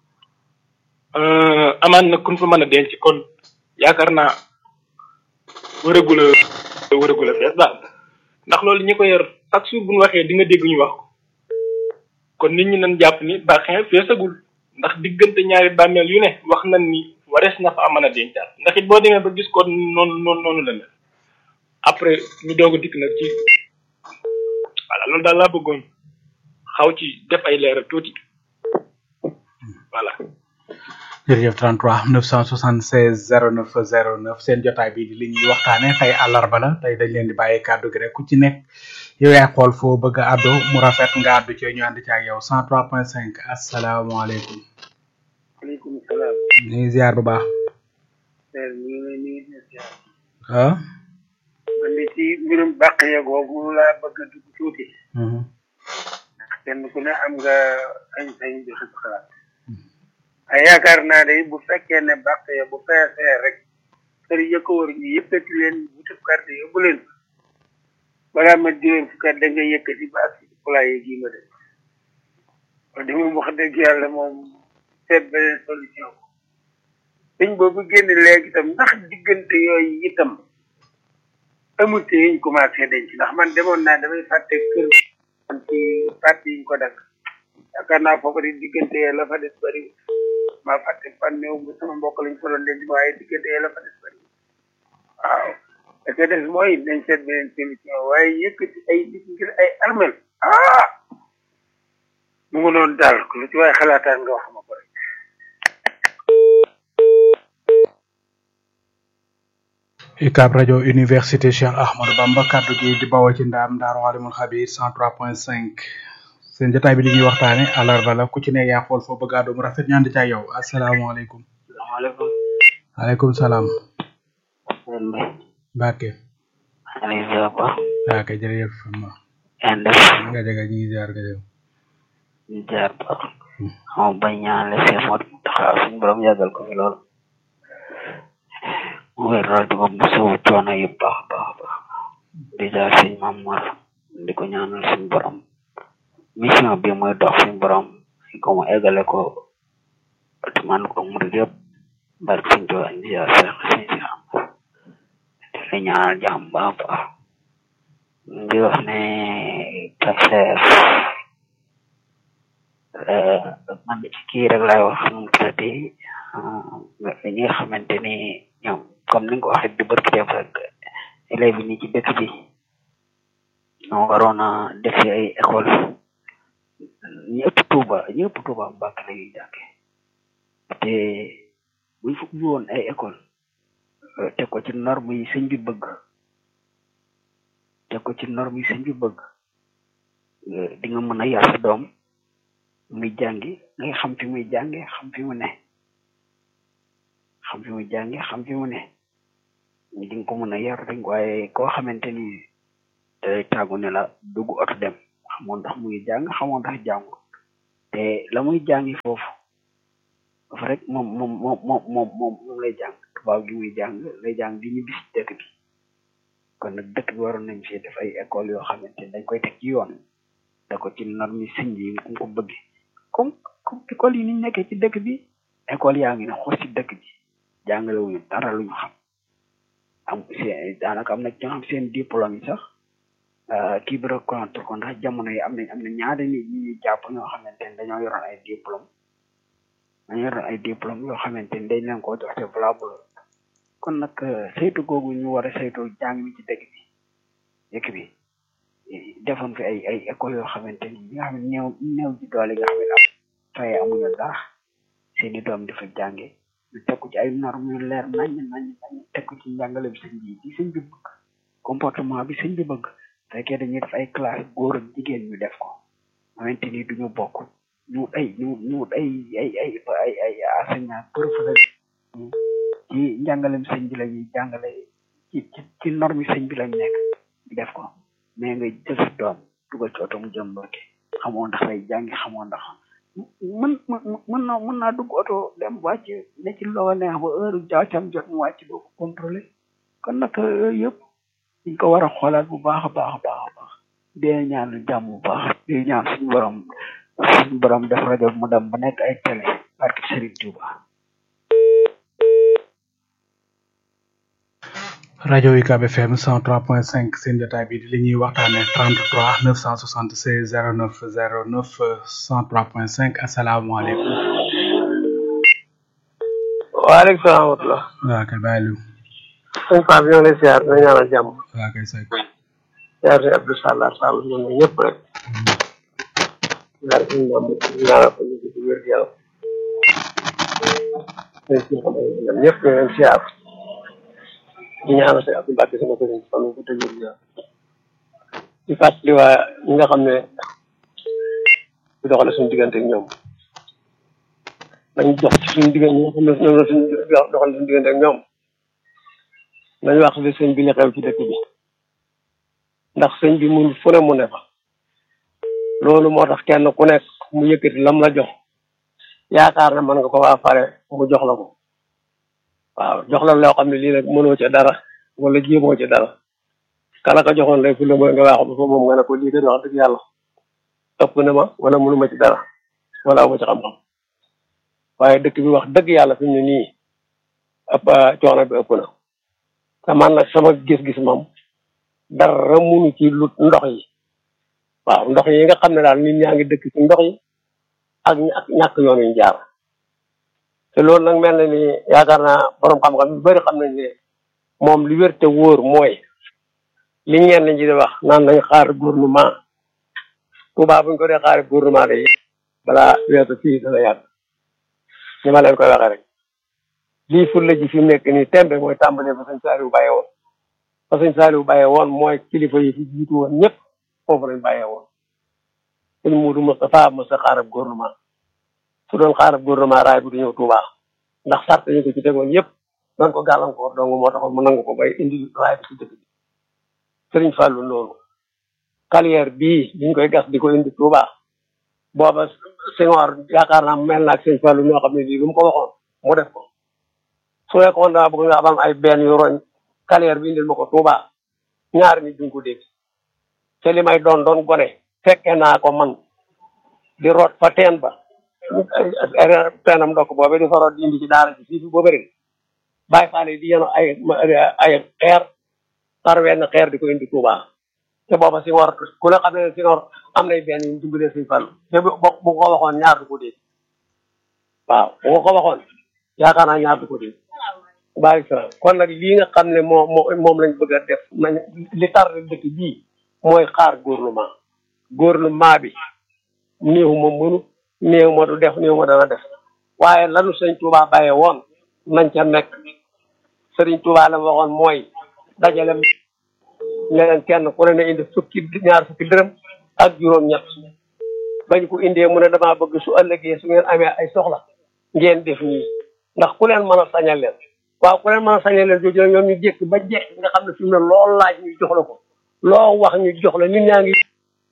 [SPEAKER 7] amaan na kun fa mën a denc kon yaakaar naa wërëgul a fees daal ndax loolu ñi ko yor chaque jour bu ñu waxee di nga dégg ñu wax ko kon nit ñi nañ jàpp ni Bakhiya feesagul ndax diggante ñaari bàmmeel yu ne wax nañ ni warees na fa mën a dencaat ndax it boo demee ba gis ko noonu la mel après ñu doog a dikk nag ci voilà loolu daal laa bëggoon xaw ci def ay leeral tuuti voilà.
[SPEAKER 2] jërëjëf 33 976 09 09 seen jotaay bi di li ñuy waxtaane tey àllarba la tey dañ leen di bàyyi kàddu gi rek ku ci nekk yow yaay xool foo bëgg a àddoo mu rafet nga àddu ci ñu ànd ci ak yow 103.5 asalaamaaleykum.
[SPEAKER 8] waaleykum salaam.
[SPEAKER 2] ñu ngi ziar bu baax.
[SPEAKER 8] ñu ngi ziar.
[SPEAKER 2] ah.
[SPEAKER 8] man de ci mbirum Bakhiya googu laa bëgg a dugg tuuti. kenn ku ne am nga sañ-sañ joxe sa xalaat. ay yaakaar naa de bu fekkee ne Bakhiya bu feesee rek kër yi ko wër ñu yëkkati leen wutub carte yóbbu leen balaa ma juróom fukki at da nga yëkkati ba ak poulailler gii ma def wax di moom wax dëgg yàlla moom seet beneen solution dañ boobu génn léegi itam ndax diggante yooyu itam amul te yiñ commencé denc ndax man demoon naa damay fàtte kër man ci parti yiñ ko def yaakaar naa foofu di diggante la fa des bëri maa fàtte fan néew bu sama mbokk lañ ko doon denc waaye diggante la fa des bëri waaw da ca des mooy nañ seet beneen solution waaye yëkkati ay nit ngir ay armel mu ngi noonu daal lu ci waaye xalaataan nga wax ma ko rek.
[SPEAKER 2] UCAB rajo université Cheikh Ahmadou Bamba kaddu gi di bawoo ci ndaam Daaru Alimul Xabiir 103.5 seen jotaay bi li ñuy waxtaane àllarba la ku ci ne yaa xool foo bëgg a mu rafet ñu ànd ca yow asalaamaaleykum.
[SPEAKER 8] salaamaaleykum.
[SPEAKER 2] waaleykum salaam.
[SPEAKER 8] sëñ Mbaye.
[SPEAKER 2] Mbacke.
[SPEAKER 8] Aliou Diop.
[SPEAKER 2] waaw kay jërëjëf.
[SPEAKER 8] Indef.
[SPEAKER 2] nga jege ñu ngi ziar nga jëw.
[SPEAKER 8] ñu ziar ba. moom bañ ñaanale Cheikh Modou taxaw suñu borom yàggal ko fi lool. mu wér lool di ko musu coono yu baax baax baax. di jaar suñu Maam Mor di ko ñaanal suñu borom. mission bi mooy dox suñu borom ko mu eggale ko te man ko murid yëpp barke suñu tuwa indi yaa seex suñu si am te ñaanal jàmm baax baax di wax ne Pasteur man ci kii rek laay wax nu mu tuddati ñi nga xamante ni ñoom comme ni nga ko waxee di barki def rek élèves yi ni ci dëkk bi ñoo waroon a def ay école ñëpp Touba Mbàkke la ñuy jànge te buñ fa ubbi woon ay école teg ko ci norme yi sëñ bi bëgg di nga mën a yar sa doom muy jàngi ngay xam fi muy jànge xam fi mu ne di nga ko mën a yar rek waaye koo xamante ni day tàggu ne la dugg oto dem xam
[SPEAKER 9] xamoon ndax muy jàng xamoon ndax jàngu te la muy jàngi foofu dafa rek moom lay jàng tubaab gi muy jàng lay jàng di ñu bis dëkk bi kon nag dëkk bi waroon nañ fi def ay école yoo xamante ne dañ koy teg ci yoon da ko ci norme sëñ yi ku ko bëgg comme école yi ni nekkee ci dëkk bi école yaa ngi ne xos ci dëkk bi jàngale wuñu dara lu ñu xam am seen daanaka am na ñoo xam seen diplôme yi sax kii bi reconnaître ko ndax jamono yi am na ñaari nit ñi jàpp ñoo xamante ne dañoo yoroon ay diplôme yoo xamante ne dañ leen koo jox te valable kon nag saytu googu ñu war a saytu jàng mi ci dëkk bi defoon fi ay école yoo xamante ni ñi nga xam ne néew ji doole nga xam ne am faye amuñu dara seeni doom dafa jànge ñu teg ko ci ay normes yu leer nañ teg ko ci njàngale bi sëñ bi bëgg comportement bi sëñ bi bëgg fekkee dañuy def ay classe góor ak jigéen ñu def ko xamante ni duñu bokk ñu ay enseignant professeur ci njàngalem sëñ bi la ñuy jàngale ci norme sëñ bi lañ nekk ñu def ko mais nga jël sa doom dugal ci oto mu jëm Mbàkke xamoo ndax lay jàngi xamoo ndax mën naa dugg oto dem wàcc ne ci loo neex ba heure jaacam jot mu wàcc doo ko contrôlé kon nag yooyu yëpp dañ ko war a xoolaat bu baax a baax dee ñaan jàmm bu baax dee ñaan suñu borom def rajo mu dem ba nekk ay télé barke Serigne Touba.
[SPEAKER 2] rajo UCAB FM 103.5 seen jotaay bi di li ñuy waxtaanee 33 976 09 09 103.5 asalaamaaleykum.
[SPEAKER 6] waaleykum salaam wa rahmatulah.
[SPEAKER 2] waaw kay bàyyi lu.
[SPEAKER 6] sëñ Pape ñoo ngi lay siyaar dina ñaanal jàmm.
[SPEAKER 2] waaw kay say.
[SPEAKER 6] siyaar si Abdou Sall ñoom ñëpp rek. siyaar si ñaanal ko ñu ci wér yàlla. ñoom ñëpp ñu leen siyaar. di ñaanal si Abdou Mbacke sama sëriñ fan ko tëjee di di fàttali waa ñi nga xam ne di doxale suñu diggante ak ñoom nañ jox ci suñu diggante ñi nga xam ne ñoom la suñu doxale suñu diggante ak ñoom nañ wax li sëñ bi li xew ci dëkk bi ndax sëñ bi mun fu ne mu ne fa loolu moo tax kenn ku nekk mu yëkkati lam la jox yaakaar na mën nga ko waa pare mu jox la ko waaw jox la loo xam ne lii nag mënoo ca dara wala jéemoo ca dara kala ko joxoon lay fu la mooy nga waaxu ba fa moom nga ne ko lii de wax dëgg yàlla ëpp na ma wala mënuma ci dara wala amu ci xam-xam waaye dëkk bi wax dëgg yàlla fi mu ne nii ëpp coono bi ëpp na te man nag sama gis-gis moom dara munu ci lu ndox yi waaw ndox yi nga xam ne daal nit ñaa ngi dëkk ci ndox yi ak ñàkk yoon yu jaar te loolu nag mel na ni yaakaar naa borom xam-xam yu bëri xam nañ ne moom li wér te wóor mooy li ñenn ñi di wax naan nañ xaar gouvernement Touba buñ ko dee xaar gouvernement de balaa weesu fii dana yàgg ni ma leen koy waxee rek lii fulla ji fi mu nekk nii tembe mooy tàmbalee fa sëñ Saliou bàyyee woon fa sëñ Saliou bàyyee woon mooy kilifa yi fi jiitu woon ñëpp foofu lañ bàyyee woon sëñ Moudou Moustapha mos a xaarab gouvernement su doon xaarab gouvernement raay bi du ñëw Touba ndax sart yi ko ci tegoon yëpp doon ko gàllankoor dong moo taxoon mu nangu ko bay indi raay bi ci dëkk bi Sëriñ Fallou loolu carrière bii biñ koy gas di ko indi Touba booba Senghor yaakaar naa mel na ak Sëriñ Fallou ñoo xam ne lii lu mu ko waxoon mu def ko su fekkoon daa bëgg nga am ay benn yu roñ carrière bi indil ma ko Touba ñaari nit duñ ko dégg te li may doon gone fekke naa ko man di root fa teen ba teenam ndokk boobe di fa root di indi ci daara ji fii fi booba rek bàyyi faale di yeno ay xeer par wenn xeer di ko indi Touba te booba Senghor ku ne xam ne Senghor am nay benn yu dimbalee Sëriñ Fallu te bu ko waxoon ñaar du ko dégg waaw bu ko waxoon yaakaar naa ñaar du ko dégg bàyyi sa kon nag lii nga xam ne moom lañ bëgg a def nañ li tar dëkk bii mooy xaar gouvernement bi néew ma mënu néew ma du def néew ma dana def waaye lanu Sëriñ Touba bàyyee woon nañ ca nekk Sëriñ Touba la waxoon mooy dajale ne leen kenn ku ne indi ñaar fukki dërëm ak juróom-ñett bañ ko indee mu ne damaa bëgg su ëllëgee su ngeen amee ay soxla ngeen def nii ndax ku leen mën a sañal leen waaw ku leen mën a sañal leen jooju ñoom ñu jékk ba jekk nga xam ne fi mu ne loolu laaj ñu jox la ko loo wax ñu jox la nit ñaa ngi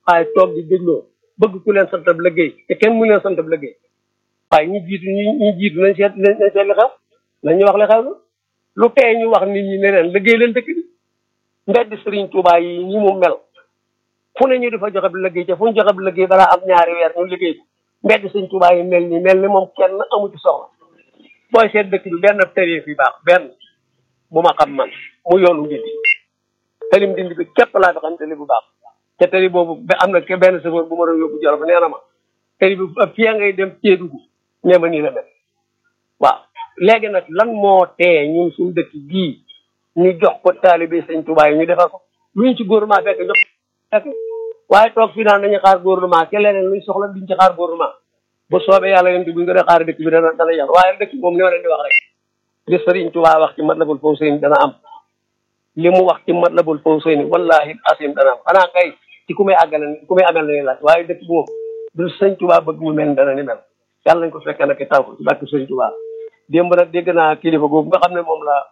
[SPEAKER 10] waaye toog di dégloo bëgg ku leen santab liggéey te kenn mu leen santab liggéey waaye ñi jiitu nañ seet li xew nañu wax li xew na lu tee ñu wax nit ñi ne leen liggéey leen dëkk bi mbedd Sëriñ Tuubaa yi ñi mu mel fu ne ñu di fa joxe bi liggéey te fu ñu joxe bi liggéey balaa am ñaari weer ñu liggéey ko mbedd Sëriñ Tuubaa yi mel ni moom kenn amu ci soxla booy seet dëkk bi benn tëri fi baax benn bu ma xam man mu yoonu Ndindi tëlim Ndindi bi képp laa fi xam tëli bu baax te tëri boobu am na benn chauffeur bu ma doon yóbbu Jolof nee na ma tëri bi fii ngay dem Kédougou nee ma nii la mel waaw léegi nag lan moo tee ñun suñu dëkk bii ñu jox ko taalibe Sëriñ Tuubaa yi ñu defal ko luñ ci gouvernement fekk jox fekk waaye toog fii naan dañuy xaar gouvernement ke leneen luñ soxla duñ ci xaar gouvernement bu soobee yàlla yéen buñ ko dee xaar dëkk bi dana yàlla waaye dëkk moom li ma leen di wax rek li Sëriñ Tuubaa wax ci Matlabul Fawzayni dana am li mu wax ci Matlabul Fawzayni wallahi asim dana am xanaa kay ci ku may àggale ku may amel na laaj waaye dëkk bi moom du Sëriñ Tuubaa bëgg mu mel dana ni mel yàlla nañ ko fekkee nag taw ko ci barke Sëriñ Tuubaa démb nag dégg naa kilifa googu nga xam ne moom la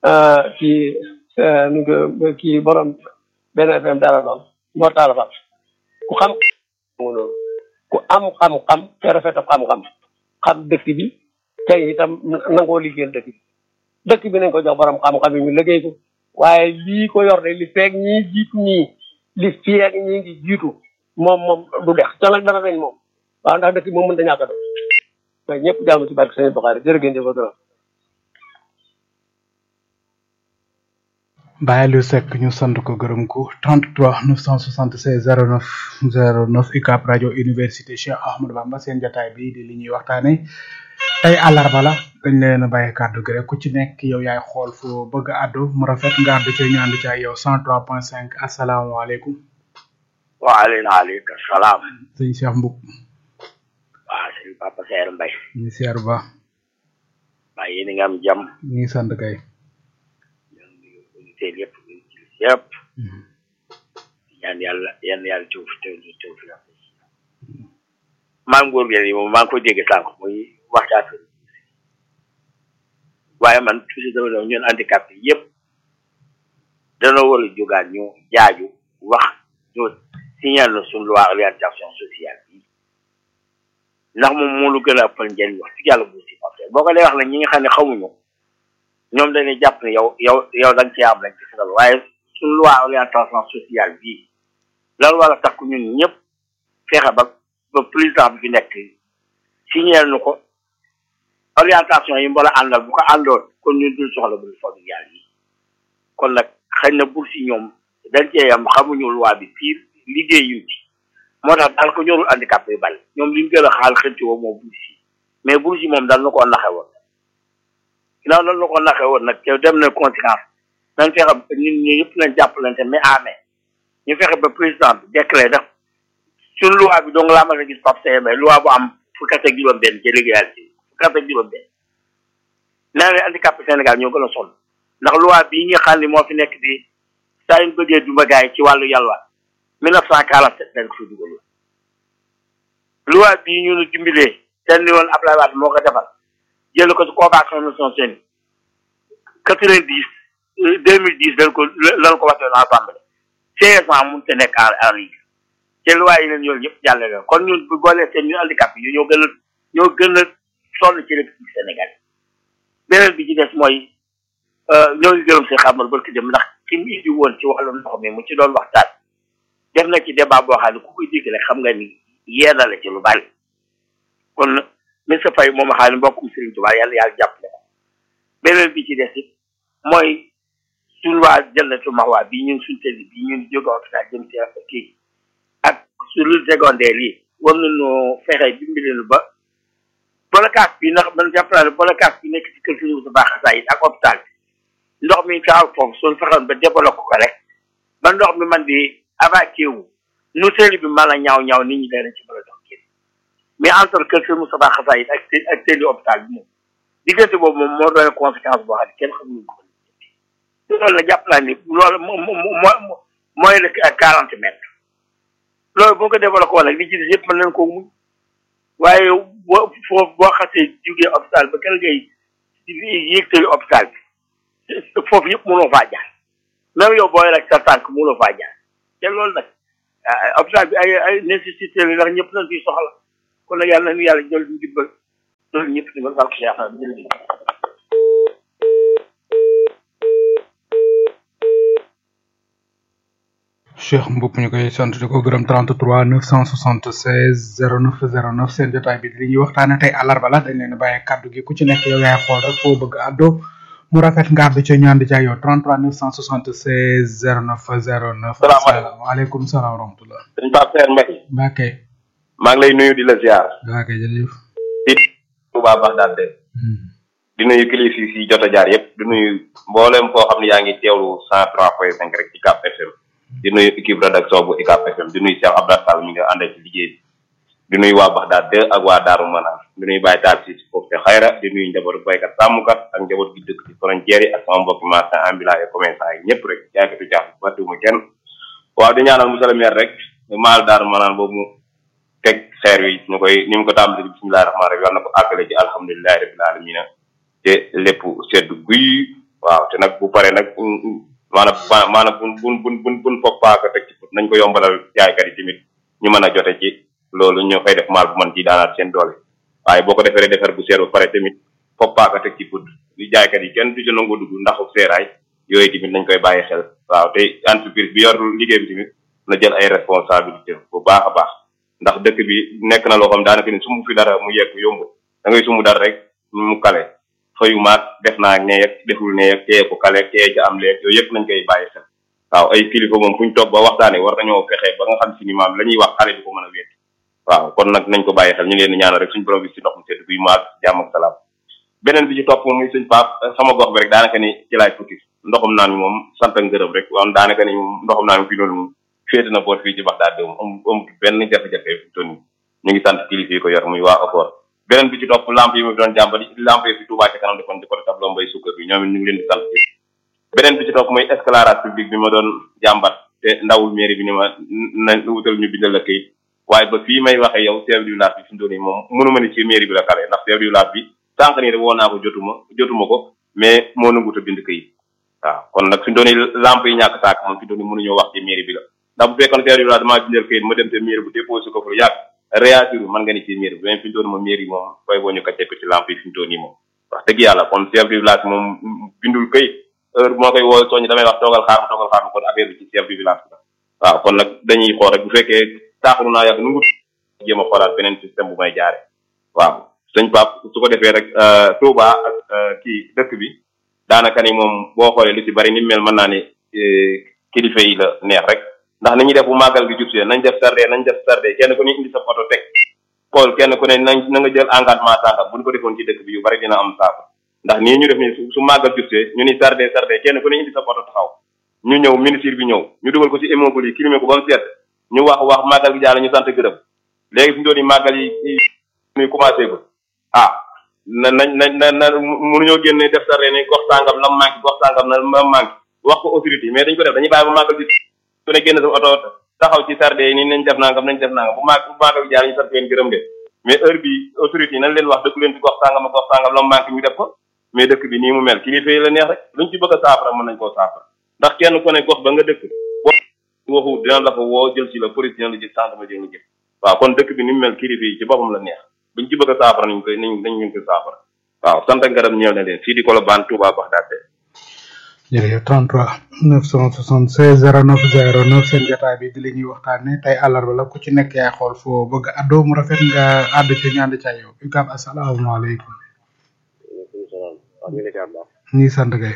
[SPEAKER 10] kii borom benn FM dara doon moo taal fa ku xam ku am xam-xam te rafet xam-xam xam dëkk bi te itam nangoo liggéeyal dëkk bi nañ ko jox borom xam-xam yi ñu liggéey ko waaye lii ko yor de li feeg ñii jiitu ñii li feeg ñii ngi jiitu moom du dex te nag dara nañ moom waaw ndax dëkk bi moom mën ta ñàkk a doon waaye ñëpp jaamu ci barke Sëriñ Buxaari jërë ngeen jëf dara
[SPEAKER 2] Baye Aliou Seck ñu sant ko gërëm ko 33 976 09 09 UCAB rajo université Cheikh Ahmadou Bamba seen jotaay bi di li ñuy waxtaane tey àllarba la dañ leen a bàyyi kàddu gi rek ku ci nekk yow yaay xool foo bëgg a àddu mu rafet nga àddu ci ñu ànd ci ak yow 103.5 asalaamaaleykum.
[SPEAKER 11] waaleykum salaam.
[SPEAKER 2] sëñ Cheikh Mboup.
[SPEAKER 11] waaw sëñ Papa Seer Mbay.
[SPEAKER 2] ñu seer ba.
[SPEAKER 11] waaye yéen a ngi am jàmm.
[SPEAKER 2] ñu ngi sant kay.
[SPEAKER 11] teel yëpp ñaan yàlla tew fi maam góor gi moom maa ngi ko dégg sànq muy waxtaan waaye man toujours dama doon ñun handicapé yëpp danoo war a jógaat ñu jaaju wax ñu signal na suñu loi orientation sociale bi ndax moom moo lu gën a ëppal njëriñ wax ci yàlla bu si parce que boo ko dee wax nag ñi nga xam ne xamuñu ñoom dañuy jàpp ne yow da nga cee am rek ci sa waaye suñu loi orientation sociale bii loolu war a tax ñun ñëpp fexe ba président bi fi nekk signal nu ko orientation yi mbooloo àndal bu ko àndoon kon ñun dul soxla bu familial yi kon nag xëy na bourse yi ñoom dañ cee am xamuñu loi bi pire liggéeyuñ ci moo tax daal ko ñorul handicapé yu bari ñoom liñ gën a xaal xënti woo moom bourse yi mais bourse yi moom daal na koo naxe woon ginnaaw loolu la ko naxe woon nag te dem na conséquence nañ fexe ñun ñu yëpp nañ jàppalante mais amee ñu fexe ba président bi décret def suñu loi bi donc laa mën a gis Pape Seye Mbaye loi bu am fukki at ak juróom-benn ci légalité fukki at ak juróom-benn nee na handicapé Sénégal ñoo gën a sonn ndax loi bii nga xam ne moo fi nekk di saa yu bëggee duma gars yi ci wàllu yàlla 1947 lañ ko fi dugal loi bii ñu nu dimbalee seen ni woon Abdoulaye Wade moo ko defal jël ko ci convention Nations Unies 2010 lañ ko waxee l'Assemblée 16 ans mun te nekk en ligne te loi yi leen yoolu yëpp jàlle leen kon ñun bu boolee seen ñu handicapé yi ñoo gën a sonn ci République Sénégal beneen bi ci des mooy ñoo ngi gërëm si xamal barki dem ndax ki mu indi woon ci wàllu ndox mi mu ci doon waxtaan def na ci débat boo xam ne ku koy dégg rek xam nga ni yeedale ci lu bari kon monsieur Faye moom xam ne mbokkum Serigne Touba yàlla jàppale ko beneen bi ci des it mooy suñu waa jëllatu maxwaa bii ñun suñu tëli bii ñun jóge hôpital jëm ci kii ak suñu secondaire yi war nañoo fexe dimbali lu ba blocage bi ndax man jàpp naa ne blocage bi nekk ci kër Serigne Touba xasaa yi ak hôpital bi ndox mi faaw foofu suñu fexoon ba développé ko rek ba ndox mi man di avancer wu nu tëli bi mën a ñaaw nit ñi dana ci mën a dox kii mais entre kër Serigne Moustapha xasaa yi ak tëli hôpital bi moom diggante boobu moom moo doon conséquence boo xam ne kenn xamuñu ko loolu la jàpp naa ni loolu mooy le 40 mètres loolu boo ko développé woon nag li ci des yëpp mën nañ koo muñ waaye boo xasee jugee hôpital ba kenn ngay yéegtali hôpital bi foofu yëpp mënoo faa jaar même yow booy rek sa tànk mënoo faa jaar te loolu nag hôpital bi ay nécessité la ndax ñëpp nañ ciy soxla kon nag yàlla nañu yàlla jël ñu dimbal loolu ñëpp dimbal baax ci yaakaar jërëjëf.
[SPEAKER 2] Cheikh Mboup ñu koy sant di ko gërëm 33 976 09 09 seen jotaay bi li ñuy waxtaane tey àllarba la dañ leen a bàyyi kaddu gi ku ci nekk yow yaay xool rek foo bëgg àddoo mu rafet nga àddu ci ñu ànd ci ak yow 33 976 09 09. salaamaaleykum salaam wa rahmatulah.
[SPEAKER 12] sëñ Pape Seer Mbaye.
[SPEAKER 2] Mbacke.
[SPEAKER 12] maa ngi lay nuyu di la ziar.
[SPEAKER 2] Mbacke jërëjëf.
[SPEAKER 12] di Touba Bagdad di nuyu kilifa yi jot a jaar yëpp di nuyu mboolem koo xam ne yaa ngi teewlu 103.5 rek ci Cap FM. di nuyu équipe rédaction bu UCAB FM di nuyu Cheikh Abdou Sall mi nga àndal ci liggéey bi di nuyu waa Bagdad ak waa Daaru Manaan di nuyu Baye Taal si foofu te xayra di nuyu njabootu baykat sàmmkat ak njaboot gi dëkk ci frontière yi ak sama mbokki marchand ambulant et commerçant yi ñëpp rek jaaykatu jàpp fàttewuma kenn waaw di ñaanal monsieur le maire rek maal Daaru Manaan boobu mu teg xeer wi ñu koy ni mu ko tàmbali bismillahi rahmaani rahim yal na ko àggale ci alhamdulilahi rabbil alamina te lépp sedd guy waaw te nag bu pare nag maanaam bun foog paaka teg ci nañ ko yombalal jaaykat yi tamit ñu mën a jote ci loolu ñoo fay def maal bu mën ci daanaat seen doole waaye boo ko defaree defar bu seer ba pare tamit foog paaka teg ci put li jaaykat yi kenn du ci nangu dugg ndaxu seeraay yooyu tamit nañ koy bàyyi xel waaw te entreprise bi yor liggéey bi tamit na jël ay responsabilité bu baax a baax ndax dëkk bi nekk na loo xam daanaka ni sumu fi dara mu yegg yomb da ngay sumu dara rek mu kale fayu maat def naa ne yeg deful ne yeg teye ko kale teye ca am leeg yooyu yëpp nañ koy bàyyi xel waaw ay kilifa moom fuñ toog ba waxtaane war nañoo fexe ba nga xam si ni maam la ñuy wax xale bi ko mën a wéet waaw kon nag nañ ko bàyyi xel ñu leen di ñaanal rek suñ borom bi si ndox mu sedd buy maat jàmm ak salaam beneen bi ci topp muy suñ Pape sama gox bi rek daanaka ni ci laay fukki ndoxum naan mi moom sant ak ngërëm rek waaw daanaka ni ndoxum naan mi fi noonu moom féete na boot fii ci Bagdad moom am benn jafe-jafe fi toll nii ñu ngi sant kilifa yi ko yor muy waa Ofor beneen bi ci topp lamp yi ma fi doon jàmbali lamp yi fi Touba ci kanam defoon di côté tableau mbay sukkar bi ñoom it ñu ngi leen di sant beneen bi ci topp mooy éclairage public bi ma doon jàmbat te ndawul mairie bi ni ma na wutal ñu bindal la kayit waaye ba fii may waxee yow chef du village bi fi mu toll nii moom mënu ma ni ci mairie bi la kale ndax chef du village bi sànq nii rek woo naa ko jotuma ko mais moo nangut a bind kayit waaw kon nag fi mu toll nii lamp yi ñàkk saak moom fi mu toll nii mënuñoo wax ci mairie bi la ndax bu fekkoon chef du village damaa bindal kayit ma dem te mairie bu déposé ko fa yàgg réassuré mën nga ni ci mairie bi mais fi mu toll nii moom mairie moom fooy boo ñu kaccee ko ci lamp yi fi mu toll nii moom wax dëgg yàlla kon chef du village moom bindul kayit heure moo koy woo soññ damay wax toogal xaar ma kon affaire bi ci chef du village la waaw kon nag dañuy xool rek bu fekkee taaxaru naa yàgg nu ngut jéem a xoolaat beneen système bu may jaare waaw sëñ Pape su ko defee rek Touba ak kii dëkk bi daanaka ni moom boo xoolee lu ci bari ni mel mën naa ne kilifa yi la neex rek ndax ni ñuy def bu màggal gi jub see nañ def sarde kenn ku ne indi sa photo teg xool kenn ku ne na nga jël engagement sànga bu ñu ko defoon ci dëkk bi yu bari dina am saako ndax nii ñu def ni su màggal jubsee ñu ni sarde kenn ku ne indi sa photo taxaw ñu ñëw ministre bi ñëw ñu dugal ko ci immeuble yi filmé ko ba mu seet ñu wax màggal gi jàll ñu sant gërëm léegi fi ñu doon màggal yi ñuy commencé ko na mënuñoo génne def sarde ni gox sàngam la manqué gox sàngam na ma manqué wax ko autorité mais dañ ko def dañuy bàyyi ba màggal gi su ne génn sa oto taxaw ci sarde yi ni nañ def nangam bu màggal gi jàll ñu sant leen gërëm de mais heure bi autorité yi nañ leen wax dëkk leen ci gox sàngam ak gox sàngam la manqué ñu def ko mais dëkk bi nii mu mel kilifa yi la neex rek luñ ci bëgg a saafara mën nañ koo saafara ndax kenn ku ne gox ba nga dëkk waxu dina la fa woo jël si la police dina la jël centre ma jël nga jël waaw kon dëkk bi ni mu mel kilifa yi ci boppam la neex buñ ci bëgg a saafara nañ ko saafara waaw sant ak ngërëm ñëw na leen fii di Colobane Touba Bagdad
[SPEAKER 2] jërëjëf 33 976 09 09 seen jotaay bi di li ñuy waxtaane tey àllarba la ku ci nekk yaay xool foo bëgg àddoo mu rafet nga àdd ci ñu ànd ca yow UCAB asalaamaaleykum ñi sant kay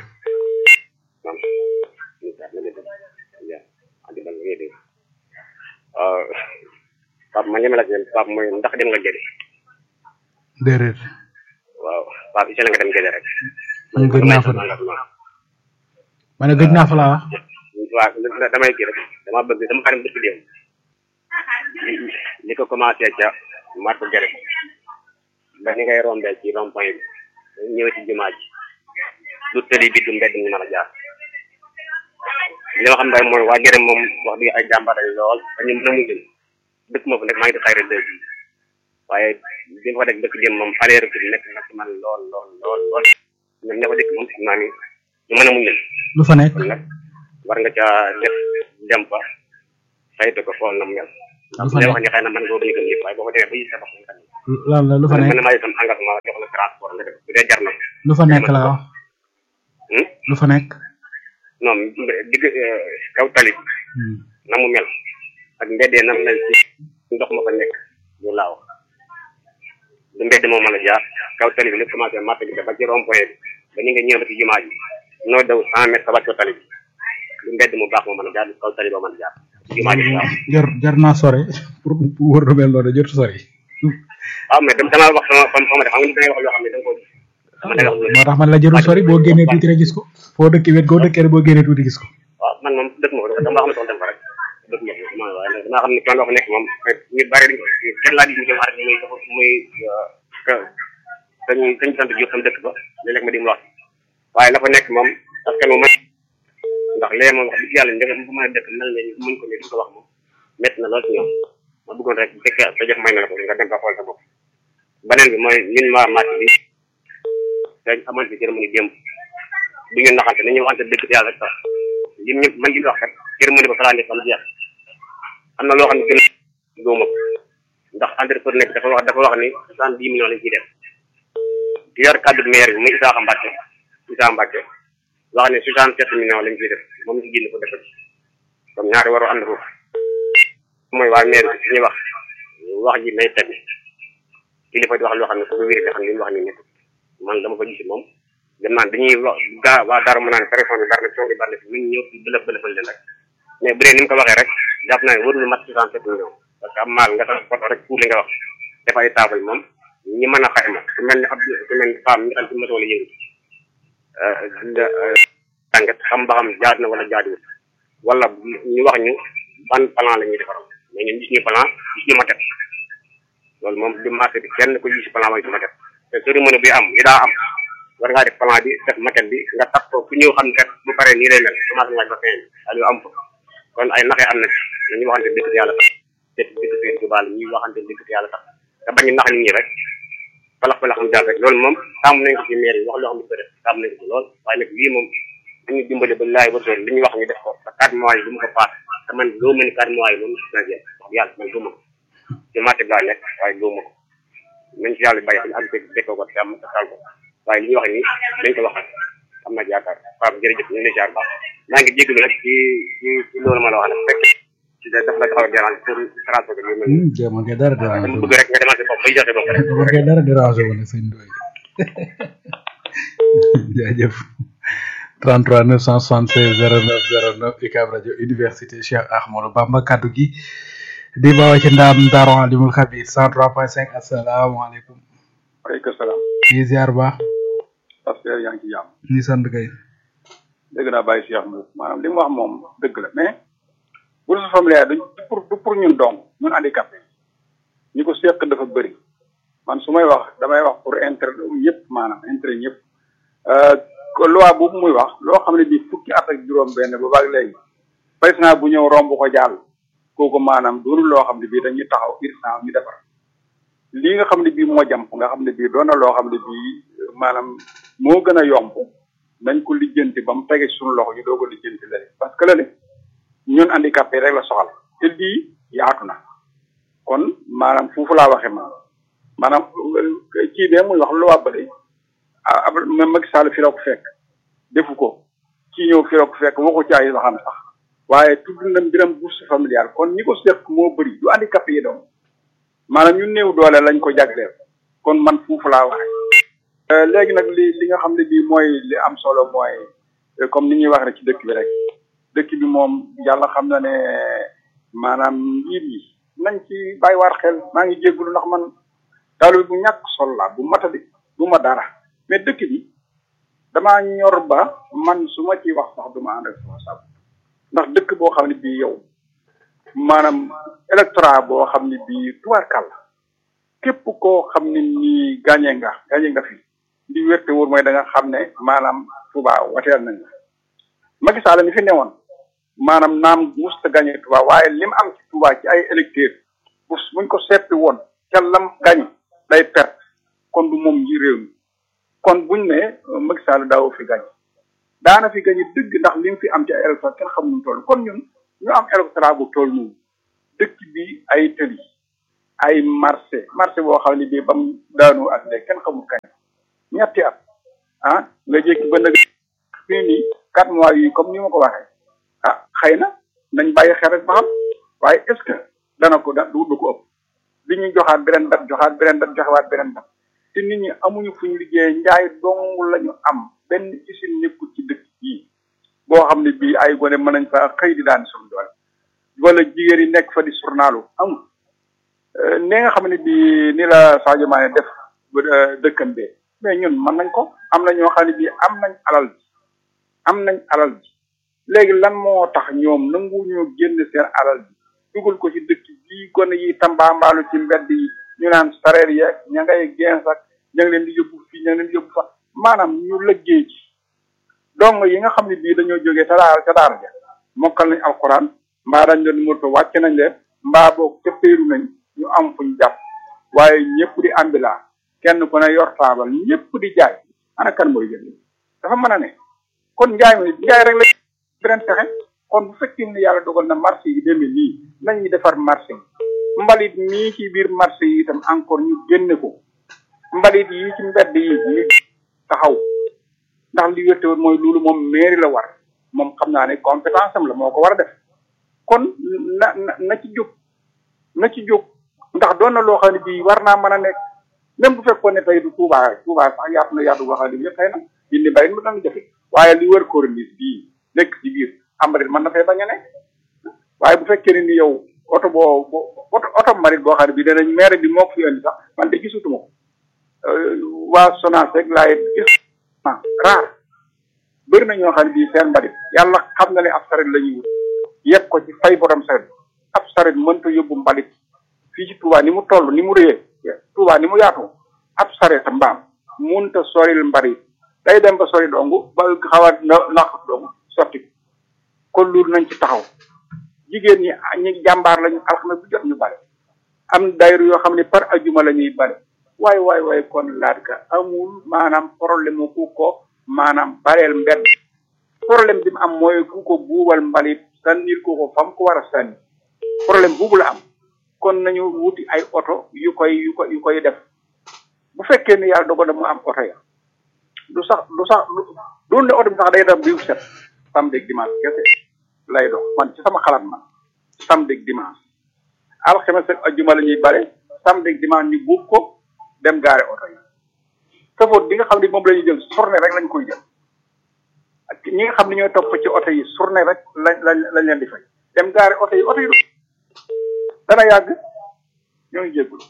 [SPEAKER 13] Pape ma ñeme la ci Pape mooy ndax dem nga Gédé
[SPEAKER 2] déedéet
[SPEAKER 13] waaw Pape isa la nga dem Gédé rek
[SPEAKER 2] man gëj naa fa ma ne gëj naa fa laa
[SPEAKER 13] wax waaw damay kii rek dama bëgg dama xam bëgg dem li ko commencé ca marko Gédé ba ni ngay rombee ci rond point bi ñëwee ci jumaa ji du tëli bi du mbedd ñu mën a jaar li ma xam daal mooy waa Gédé moom wax dëgg ay jàmbaar lañ lool te ñu mën a mujjën dëkk moo fa nekk maa ngi di xayra dëkk bi waaye bi nga fa def dëkk jëm moom aller retour nekk na ci man lool ñoom ña fa dëkk moom xam naa ni ñu mën a muñ leen
[SPEAKER 2] lu fa nekk
[SPEAKER 13] kon nag war nga ca def dem fa saytu ko xool na mu mel
[SPEAKER 2] lu fa
[SPEAKER 13] lay
[SPEAKER 2] nekk
[SPEAKER 13] wax ni xëy na mën nga bañ a gëm yëpp waaye boo ko demee ba gis sa bopp nga xam
[SPEAKER 2] lan la lu fa
[SPEAKER 13] ne
[SPEAKER 2] nekk
[SPEAKER 13] mën na maa itam engagement jox la transport nga def bu dee jar na
[SPEAKER 2] lu fa nekk la wax lu fa nekk
[SPEAKER 13] non digg kaw tali na mu mel ak mbeddee na mu mel ci ndox ma fa nekk ñu laaw du mbedd moo mën a jaar kaw tali bi lépp commencé marché bi ba ci rond point bi ba ni nga ñëw ba ci jumaa ji noo daw 100 mètres sa wàcc tali bi du mbedd mu baax moo mën a jaar kaw tali boo mën a jaar jumaa ji laaw
[SPEAKER 2] jar naa sore pour wër lu mel noonu jot sore
[SPEAKER 13] waaw mais dama wax sama fam fama def xam nga ni da ngay wax loo xam ne da nga ko gis dama day wax
[SPEAKER 2] moo tax man la jarul sori boo génnee tuuti rek gis ko foo dëkk wet goo dëkkee rek boo génnee tuuti gis ko
[SPEAKER 13] waaw man moom dëkk ma ko dama xam ne soxla dem fa rek dëkk ma ko waaye nag damaa xam ne coono fa nekk moom ñu bari dañ ko kenn laa di mu jëm xarit muy dafa muy dañ sant Diop sama dëkk ba léeg-léeg ma di mu wax waaye la fa nekk moom parce que moom ndax lee moom wax dëgg yàlla ndegam bu mën a dëkk mel ne muñ ko ne duñ ko wax moom métti na lool ci ñoom ma bëggoon rek bu fekkee sa jëf may na la ko nga dem fa xool sa bopp beneen bi mooy ñun waa marché bi dañ amoon fi cérémonie démb du ñu naxante nañu waxante dëgg yàlla rek sax li ñu man li ñu wax kat cérémonie ba falaa nekk am jeex am na loo xam ne gën a góoma ndax entrepreneur bi dafa wax ni 70 millions lañ ciy def ki yor cadre maire bi muy Isaaxa Mbacke wax ne 67 millions lañ ciy def moom ñu génn ko def ci comme ñaari waru ànd foofu mooy waa maire bi suñuy wax ji nay teg kilifa di wax loo xam ne su ko wéri xam li ñu wax ni nekk man dama ko gis moom dem naan dañuy wax waa dara mën naa ne téléphone bi bari na coow bi bari na fi nañ ñëw bëlëfal leen rek mais bu dee ni mu ko waxee rek jàpp naa ne warul mat 67 millions parce que am maal nga tax photo rek pour li nga wax def ay taabal moom ñi mën a xayma su mel ni ab su mel ni femme ñi xam ci moto la yëngu tàngat xam ba xam jaad na wala jaaduwul wala ñu wax ñu ban plan la ñuy defaral mais ñun gis ñu plan gis ñu maquette loolu moom di marché bi kenn ko gis plan mooy ci maquette te cérémonie bi am li daa am war ngaa def plan bi def maquette bi nga tax ko ku ñëw xam ne kat bu paree nii lay mel commencé nga ba fin bi am fa kon ay naxee am na ci nañu waxante dëgg yàlla tax dëgg seen tubaab ñuy waxante dëgg yàlla tax te bañ nax nit ñi rek falax am daal rek loolu moom tàmm nañ ko ci maire yi wax loo xam ne ko def tàmm nañ ko ci lool waaye nag lii moom dañuy dimbale ba laay war li ñu wax ñu def ko te 4 mois yi bu mu ko paas te man loo mën 4 mois yi moom na jeex wax yàlla man gëma ko ci marché bi laa nekk waaye gëma ko nañ ci yàlla bàyyi am déggoo ko te am tal ko waaye li ñu wax nii dañ ko waxal am na yaakaar Pape jërëjëf ñu ngi lay jaar baax maa ngi jégalu nag ci loolu ma la wax nag fekk ci daf la xaw a dérange pour transport bi mel
[SPEAKER 2] man kay dara dérange
[SPEAKER 13] dama bëgg rek nga demal sa bopp bay joxe bopp rek
[SPEAKER 2] man kay dara dérange woon sëñ Ndoye jaajëf 33 976 09 09 UCAB rajo université Cheikh Ahmadou Bamba kaddu gi di bawoo ci ndaam Daaru Alimul Xabir 103.5 asalaamaaleykum.
[SPEAKER 4] waaleykum salaam.
[SPEAKER 2] di ziar baax.
[SPEAKER 4] parce que yaa ngi ci jàmm.
[SPEAKER 2] ñu sant kay.
[SPEAKER 4] dégg naa bàyyi Cheikh Mbow maanaam li mu wax moom dëgg la mais bourse familiale du pour ñun dong ñun handicapé ñi ko seq dafa bëri man su may wax damay wax pour intérêt ñëpp maanaam intérêt ñëpp loi boobu muy wax loo xam ne bii fukki at ak juróom-benn ba baag léegi président bu ñëw romb ko jàll kooku maanaam doonul loo xam ne bii dañuy taxaw urgence ñu defar lii nga xam ne bii moo jàmp nga xam ne bii doon na loo xam ne bii maanaam moo gën a yomb nañ ko lijjanti ba mu tege suñu loxo ñu doog a lijjanti la parce que la ne ñun handicapé rek la soxal te lii yaatu na kon maanaam foofu laa waxee maanaam kii bee muy wax lu wàbbale même Macky Sall fi la ko fekk defu ko kii ñëw fi la ko fekk waxu ci ay waxam sax waaye tudd na mbiram bourse familiale kon ñi ko seq moo bëri du handicapé yi doon maanaam ñu néew doole lañ ko jagleel kon man foofu laa waxee léegi nag li nga xam ne bii mooy li am solo mooy comme ni ñuy wax rek ci dëkk bi rek dëkk bi moom yàlla xam na ne maanaam njiit yi nañ ci bàyyiwaat xel maa ngi jéggulu ndax man daal bu ñàkk solo la bu matadi bu ma dara mais dëkk bi damaa ñor ba man su ma ciy wax sax du ma ànd ak responsable ndax dëkk boo xam ne bii yow maanaam électorat boo xam ne bii tubaarkàll képp koo xam ne nii gagné nga fi di wérte wóor mooy da nga xam ne maanaam Touba wateel nañ la Macky Sall mi fi newoon maanaam naam musta gagné Touba waaye li mu am ci Touba ci ay électeurs buñ ko seppi woon ca lam gagné day perte kon du moom ji réew mi kon buñ ne Macky Sall daaw fi gagné daana fi gagné dëgg ndax li mu fi am ci ay électorat kenn xamuñu toll kon ñun ñu am électorat bu toll nii dëkk bi ay tëli ay marché boo xam ne bii ba mu daanu ak léegi kenn xamul kañ ñetti at nga jékki ba nag fii nii 4 mois yi comme ni ma ko waxee xëy na nañ bàyyi xel rek ba xam waaye est-ce que dana ko du ko ëpp li ñuy joxaat beneen dat joxewaat beneen dat te nit ñi amuñu fuñ liggéey njaay dong lañu am benn usine nekkul ci dëkk bii boo xam ne bii ay gone mën nañ fa xëy di daan suñu doole wala jigéen yi nekk fa di journalu amul ne nga xam ne bii ni la Sadio Mané def dëkkam bee mais ñun mën nañ ko am na ñoo xam ne bii am nañ alal ji léegi lan moo tax ñoom nanguñoo génn seen alal ji dugal ko ci dëkk bii gone yi tambaambaalu ci mbedd yi ñu naan sareer yeeg ña ngay gens ak ña ngi leen di yóbbu fii ña ngi leen di yóbbu fa maanaam ñu lëggee ci dong yi nga xam ne bii dañoo jógee ca daara ja mokkal nañ alxuraan mbaa dañ doon moto wàcc nañ leen mbaa boog cëppeeru nañ ñu am fuñ jàpp waaye ñëpp di ambulant kenn ku ne yor taabal ñëpp di jaay ana kan mooy jënd dafa mën a ne kon njaay rek la beneen pexe kon bu fekkee ne yàlla dogal na marché yi demee nii nañuy defar marché yi mbalit mii ci biir marché yi itam encore ñu génne ko mbalit yi ci mbedd yi ñu taxaw ndax li wérte woon mooy loolu moom mairie la war moom xam naa ne compétence am la moo ko war a def kon na ci jóg ndax doon na loo xam ne bii war naa mën a nekk même bu fekkoon ne tey du Touba sax yaatu na yaatu boo xam ne bii xëy na indi mbalit mu dana jafe waaye li wër corniche bii nekk ci biir mbalit mën na fay bañ a nekk waaye bu fekkee ne ni yow oto mbalit boo xam ne bii danañ maire bi moo ko fi indi sax man de gisutuma ko waa Sonacé rek laay gis raar bëri na ñoo xam ne bii seen mbalit yàlla xam na ne ab saret la ñuy wut yegg ko ci fay borom saret ab saret mënta yóbbu mbalit fii ci Touba ni mu toll ni mu réyee Touba ni mu yaatoo ab saret mbaam mënta soril mbalit day dem ba sori dong ba xaw a naq dong sotti kon loolu nañ ci taxaw jigéen ñi jàmbaar lañu alxames bu jot ñu bale am dayru yoo xam ne par ajuma la ñuy bale waay kon laat ka amul maanaam problème ku ko maanaam bareel mbedd problème bi mu am mooy ku ko buubal mbalit sànnil ko fam ko war a sànni problème buubu la am kon nañu wuti ay oto yu koy def bu fekkee ne yàlla dogal na mu am oto ya du doon ne oto bi sax day dem biu set samedi ak dimanche kese lay dox man ci sama xalaat man samedi ak dimanche alxames ak ajjuma la ñuy bare samedi ak dimanche ñu buub ko dem gaare oto yi safoot bi nga xam ne moom la ñuy jël journée rek lañ koy jël ak ñi nga xam ne ñooy topp ci oto yi journée rek lañ leen di fay dem gaare oto yi dana yàgg ñoo ngi jéggul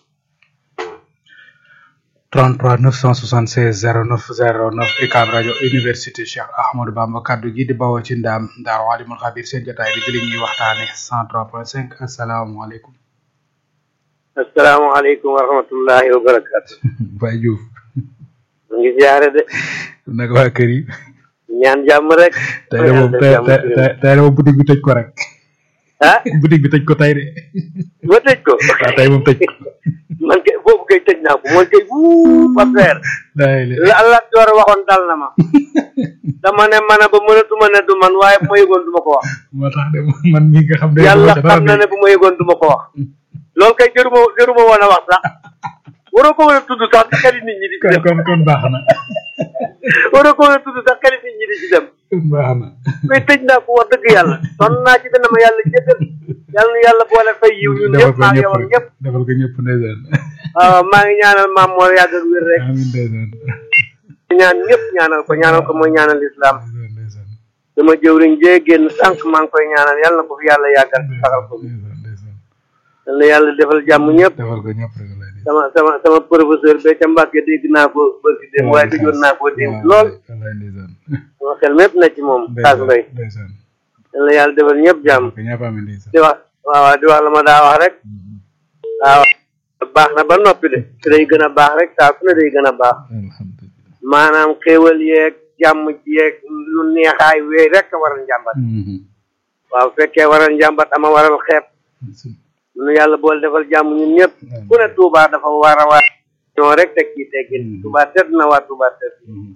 [SPEAKER 2] 33 976 0909 UCAB rajo université Cheikh Ahmadou Bamba kaddu gi di bawoo ci ndaam Daaru Alimul Xabir seen jotaay bi di li ñuy waxtaane 103.5 asalaamaaleykum.
[SPEAKER 14] asalaamaaleykum wa rahmatullahi wa barakaatu.
[SPEAKER 2] Baye Diouf.
[SPEAKER 14] mu ngi ziare de.
[SPEAKER 2] naka waa kër yi.
[SPEAKER 14] ñaan jàmm rek.
[SPEAKER 2] tey de moom boutique bi tëj ko rek. boutique bi tëj ko tey de.
[SPEAKER 14] ba tëj ko.
[SPEAKER 2] waaw tey moom tëj ko.
[SPEAKER 14] man kay boobu kay tëj naa ko man kay ba feer la Allah door waxoon dal na ma dama ne man ba mënatuma ne du man waaye bu ma yëgoon du ma ko wax
[SPEAKER 2] moo tax de man mi nga xam ne
[SPEAKER 14] yàlla xam na ne bu ma yëgoon du ma ko wax loolu kay jëruma woon a wax sax waroo ko woon a tudd sax xeli nit ñi di ci dem
[SPEAKER 2] kon baax na
[SPEAKER 14] waroo ko woon a tudd sax xeli nit ñi di ci dem
[SPEAKER 2] baax na
[SPEAKER 14] mais tëj naa ko wax dëgg yàlla sonn naa ci dana ma yàlla jëkkal yàlla na yàlla boole fay yiw ñun ñëpp maa ngi yow ak ñëpp
[SPEAKER 2] defal ko ñëpp ndeysaan
[SPEAKER 14] waaw maa ngi ñaanal maam moo yàgg ak wér rek
[SPEAKER 2] amiin ndeysaan
[SPEAKER 14] ñaan ñëpp ñaanal ko mooy ñaanal islam dama jëwriñ jee génn sànq maa ngi koy ñaanal yàlla na ko fi yàlla yàggal saxal ko yàlla na yàlla defal jàmm ñëpp
[SPEAKER 2] defal ko ñëpp rek
[SPEAKER 14] sama professeur be ca Mbàkke dégg naa ko bërki dem waaye déggoon naa ko dégg lool sama xel mépp na ci moom taas mbay yàlla na yàlla defal ñëpp jàmm di wax la ma daa wax rek waaw baax na ba noppi de ci day gën a baax rek saa su ne day gën a baax maanaam xéewal yeeg jàmm yeeg lu neexaay wéy rek a waral njàmbat waaw fekkee waral njàmbat ama waral xeeb nu yàlla boole defal jàmm ñun ñëpp ku ne Touba dafa war a waa ñoo rek teg ci teggin Touba tedd na waa Touba tedd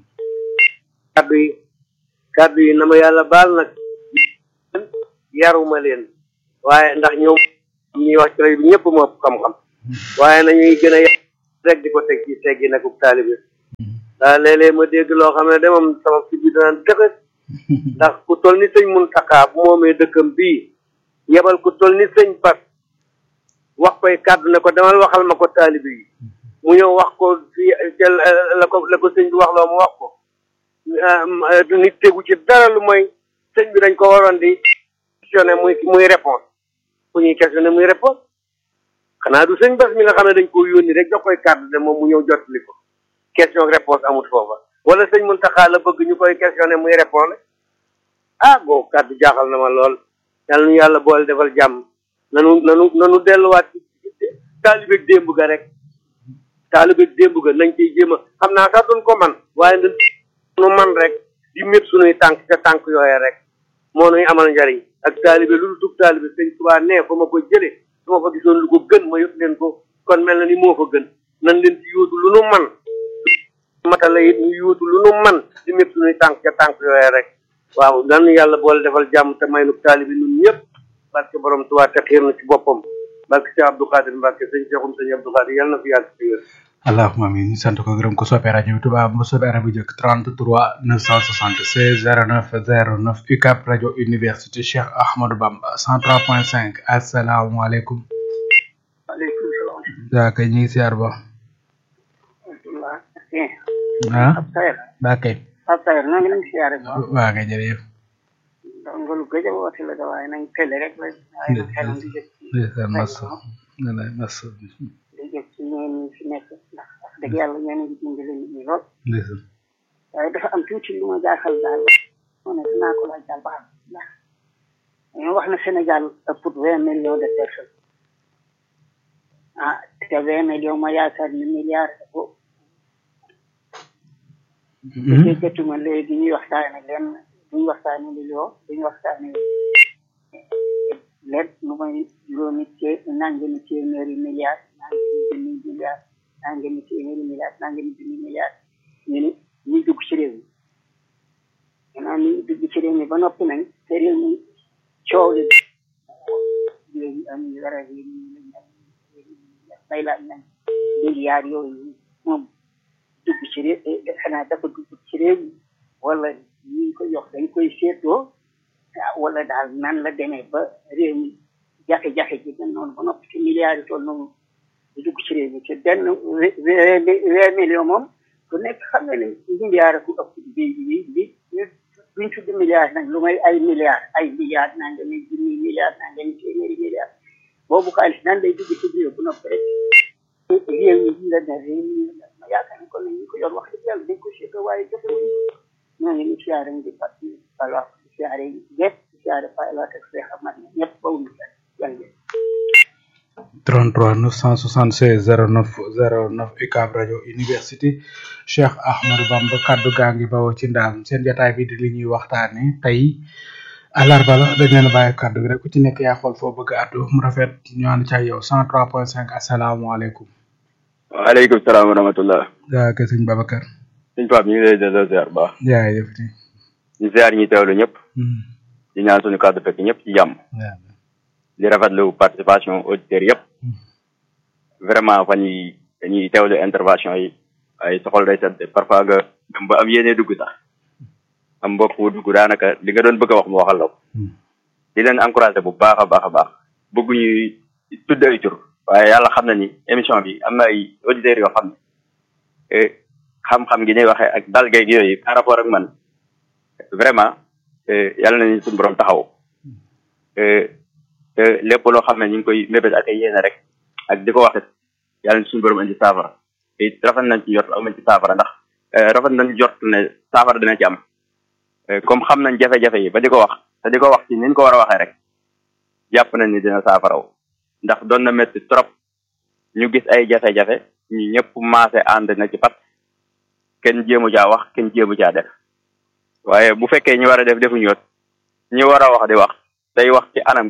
[SPEAKER 14] kaddu yi na ma yàlla baal nag yaruma leen waaye ndax ñoom ñuy wax ci rajo bi ñëpp moo xam-xam waaye nañuy gën a yàq rek di ko teg ci teggi nag taalibe daa léeg-léeg ma dégg loo xam ne de moom sama fi bi danaan dëkk ndax ku toll ni sëñ Muntaxa bu moomee dëkkam bii yebal ku toll ni sëñ Bas wax koy kàddu ne ko demal waxal ma ko taalibe yi mu ñëw wax ko fii la ko sëñ bi wax loo mu wax ko nit tegu ci dara lu mooy sëñ bi dañ ko waroon di questionné muy réponse fu ñuy questionné muy réponse xanaa du sëñ Bas mi nga xam ne dañ ko yónni rek jox koy kàddu ne moom mu ñëw jottali ko question réponse amul foofa wala sëñ Muntaxa la bëgg ñu koy questionné muy répondre boobu kàddu jaaxal na ma lool yàlla nu yàlla boole defal jàmm nanu delluwaat taalibe démb ga rek taalibe démb ga nañ ciy jéem a xam naa sax duñ ko man waaye nu man rek di mépp sunuy tànk ca tànk yooye rek moo nuy amal njariñ ak taalibe lu dul taalibe sëñ Tuubaa nee fa ma ko jële su ma fa gisoon lu ko gën ma yót leen ko kon mel na ni moo fa gën nan leen ci yóotu lu nu man matala it ñu yóotu lu nu man di mépp sunuy tànk ca tànk yooye rek waaw nan yàlla boole defal jàmm te may nu taalibe ñun ñëpp barke borom Tuubaa te xiir na ci boppam barke Cheikh Abdou Khadir Mbacke sëñ Cheikhoum sëñ Abdou Khadir yàlla na fi yàgg ci wér
[SPEAKER 2] allahumma amin ñu sant ko gërëm ko soppee rajo bi Touba mu soppee rajo bu njëkk 33 976 09 09 UCAB rajo université Cheikh Ahmadou Bamba 103.5 asalaamaaleykum.
[SPEAKER 15] waaleykum salaam.
[SPEAKER 2] daa kay ñu ngi siyaar ba. daa kay.
[SPEAKER 15] Pape Sayer noo ngi leen siyaare ba.
[SPEAKER 2] waa kay jërëjëf.
[SPEAKER 15] donc lu gëj a woote la da waaye nañ télé rek la waaye nag xelam di jëg ci di jëg ci ñeen ñi fi nekk ndax wax dëgg yàlla ñeen ngi dimbali nit ñi lool waaye dafa am tuuti lu ma jaaxal daal moo ne dinaa ko laaj daal ba xam ndax dañoo wax ne Sénégal ëpp 20 millions de personnes te 20 millions ma yaakaar ni milliards ko jëtuma léegi ñuy waxtaane leen duñu waxtaane million duñu waxtaane lépp lu may juróomi nangami téeméeri milliards nangami junni milliards nangami téeméeri milliards nangami junni milliards ñu ni ñuy dugg ci réew mi maanaam ñu dugg ci réew mi ba noppi nañ te réew mi coow li réew mi am dara réew mi bay laaj nañ milliards yooyu moom dugg ci réew xanaa dafa dugg ci réew mi wala ñu ko jox dañ koy seetoo wala daal nan la demee ba réew mi jafe-jafe ji gën noonu ba noppi ci milliards yi toll noonu di dugg ci réew mi te benn 20 millions moom ku nekk xam nga ne milliards ku ëpp bi duñ tudd milliards nag lu may ay milliards naa nga ne junni milliards naa nga ne téeméeri milliards boobu xaalis nan lay dugg ci réew bu noppi rek réew mi la ne réew mi la ma yaakaar ne kon nag ñu ko yor wax dëgg yàlla dañ ko seetoo waaye jafewuñu ñoo ngi ni siyaare ngi parti alors siyaare gépp siyaare pilot ak Cheikh Amad ñëpp bawuñu kenn jàngee
[SPEAKER 2] 33 976 09 09 UCAB rajo université Cheikh Ahmadou Bamba kaddu gaa ngi bawoo ci ndaam seen jotaay bi di li ñuy waxtaane tey àllarba la dañ leen a bàyyi kaddu gi rek ku ci nekk yaa xool foo bëgg a àddu mu rafet ñu ànd ca yow 103.5 asalaamaaleykum.
[SPEAKER 16] waaleykum salaam wa rahmatullah.
[SPEAKER 2] yaa kay sëñ Babacar.
[SPEAKER 16] sëñ Pape ñu ngi lay delloo ziar baax.
[SPEAKER 2] jaajëf.
[SPEAKER 16] ñu ziar ñi teewlu ñëpp. di ñaan suñu kàddu fekk ñëpp ci jàmm. di rafetlu participation auditeurs yëpp. vraiment fan yi dañuy teewlu intervention yi ay soxol day sedd parfois nga dem ba am yéene dugg sax am mbokk wu dugg daanaka li nga doon bëgg a wax mu waxal la ko. di leen encouragé bu baax a baax a baax bëgguñu tudd ay tur waaye yàlla xam na ni émission bi am na ay auditeurs yoo xam ne xam-xam gi ñuy waxee ak dal geeg yooyu par rapport ak man vraiment yàlla nañu suñu borom taxaw te lépp loo xam ne ñu ngi koy mébét ak ay yéene rek ak di ko wax yàlla nañu suñu borom indi saafara te rafet nañ ci jot am nañ ci saafara ndax rafet nañ jot ne saafara dina ci am comme xam nañ jafe-jafe yi ba di ko wax te di ko wax ci ni ñu ko war a waxee rek jàpp nañ ni dina saafaraw ndax doon na métti trop ñu gis ay jafe-jafe ñu ñëpp maase ànd na ci pat kenn jéemu caa wax kenn jéemu caa def waaye bu fekkee ñu war a def defuñu yoot ñu war a wax di wax day wax ci anam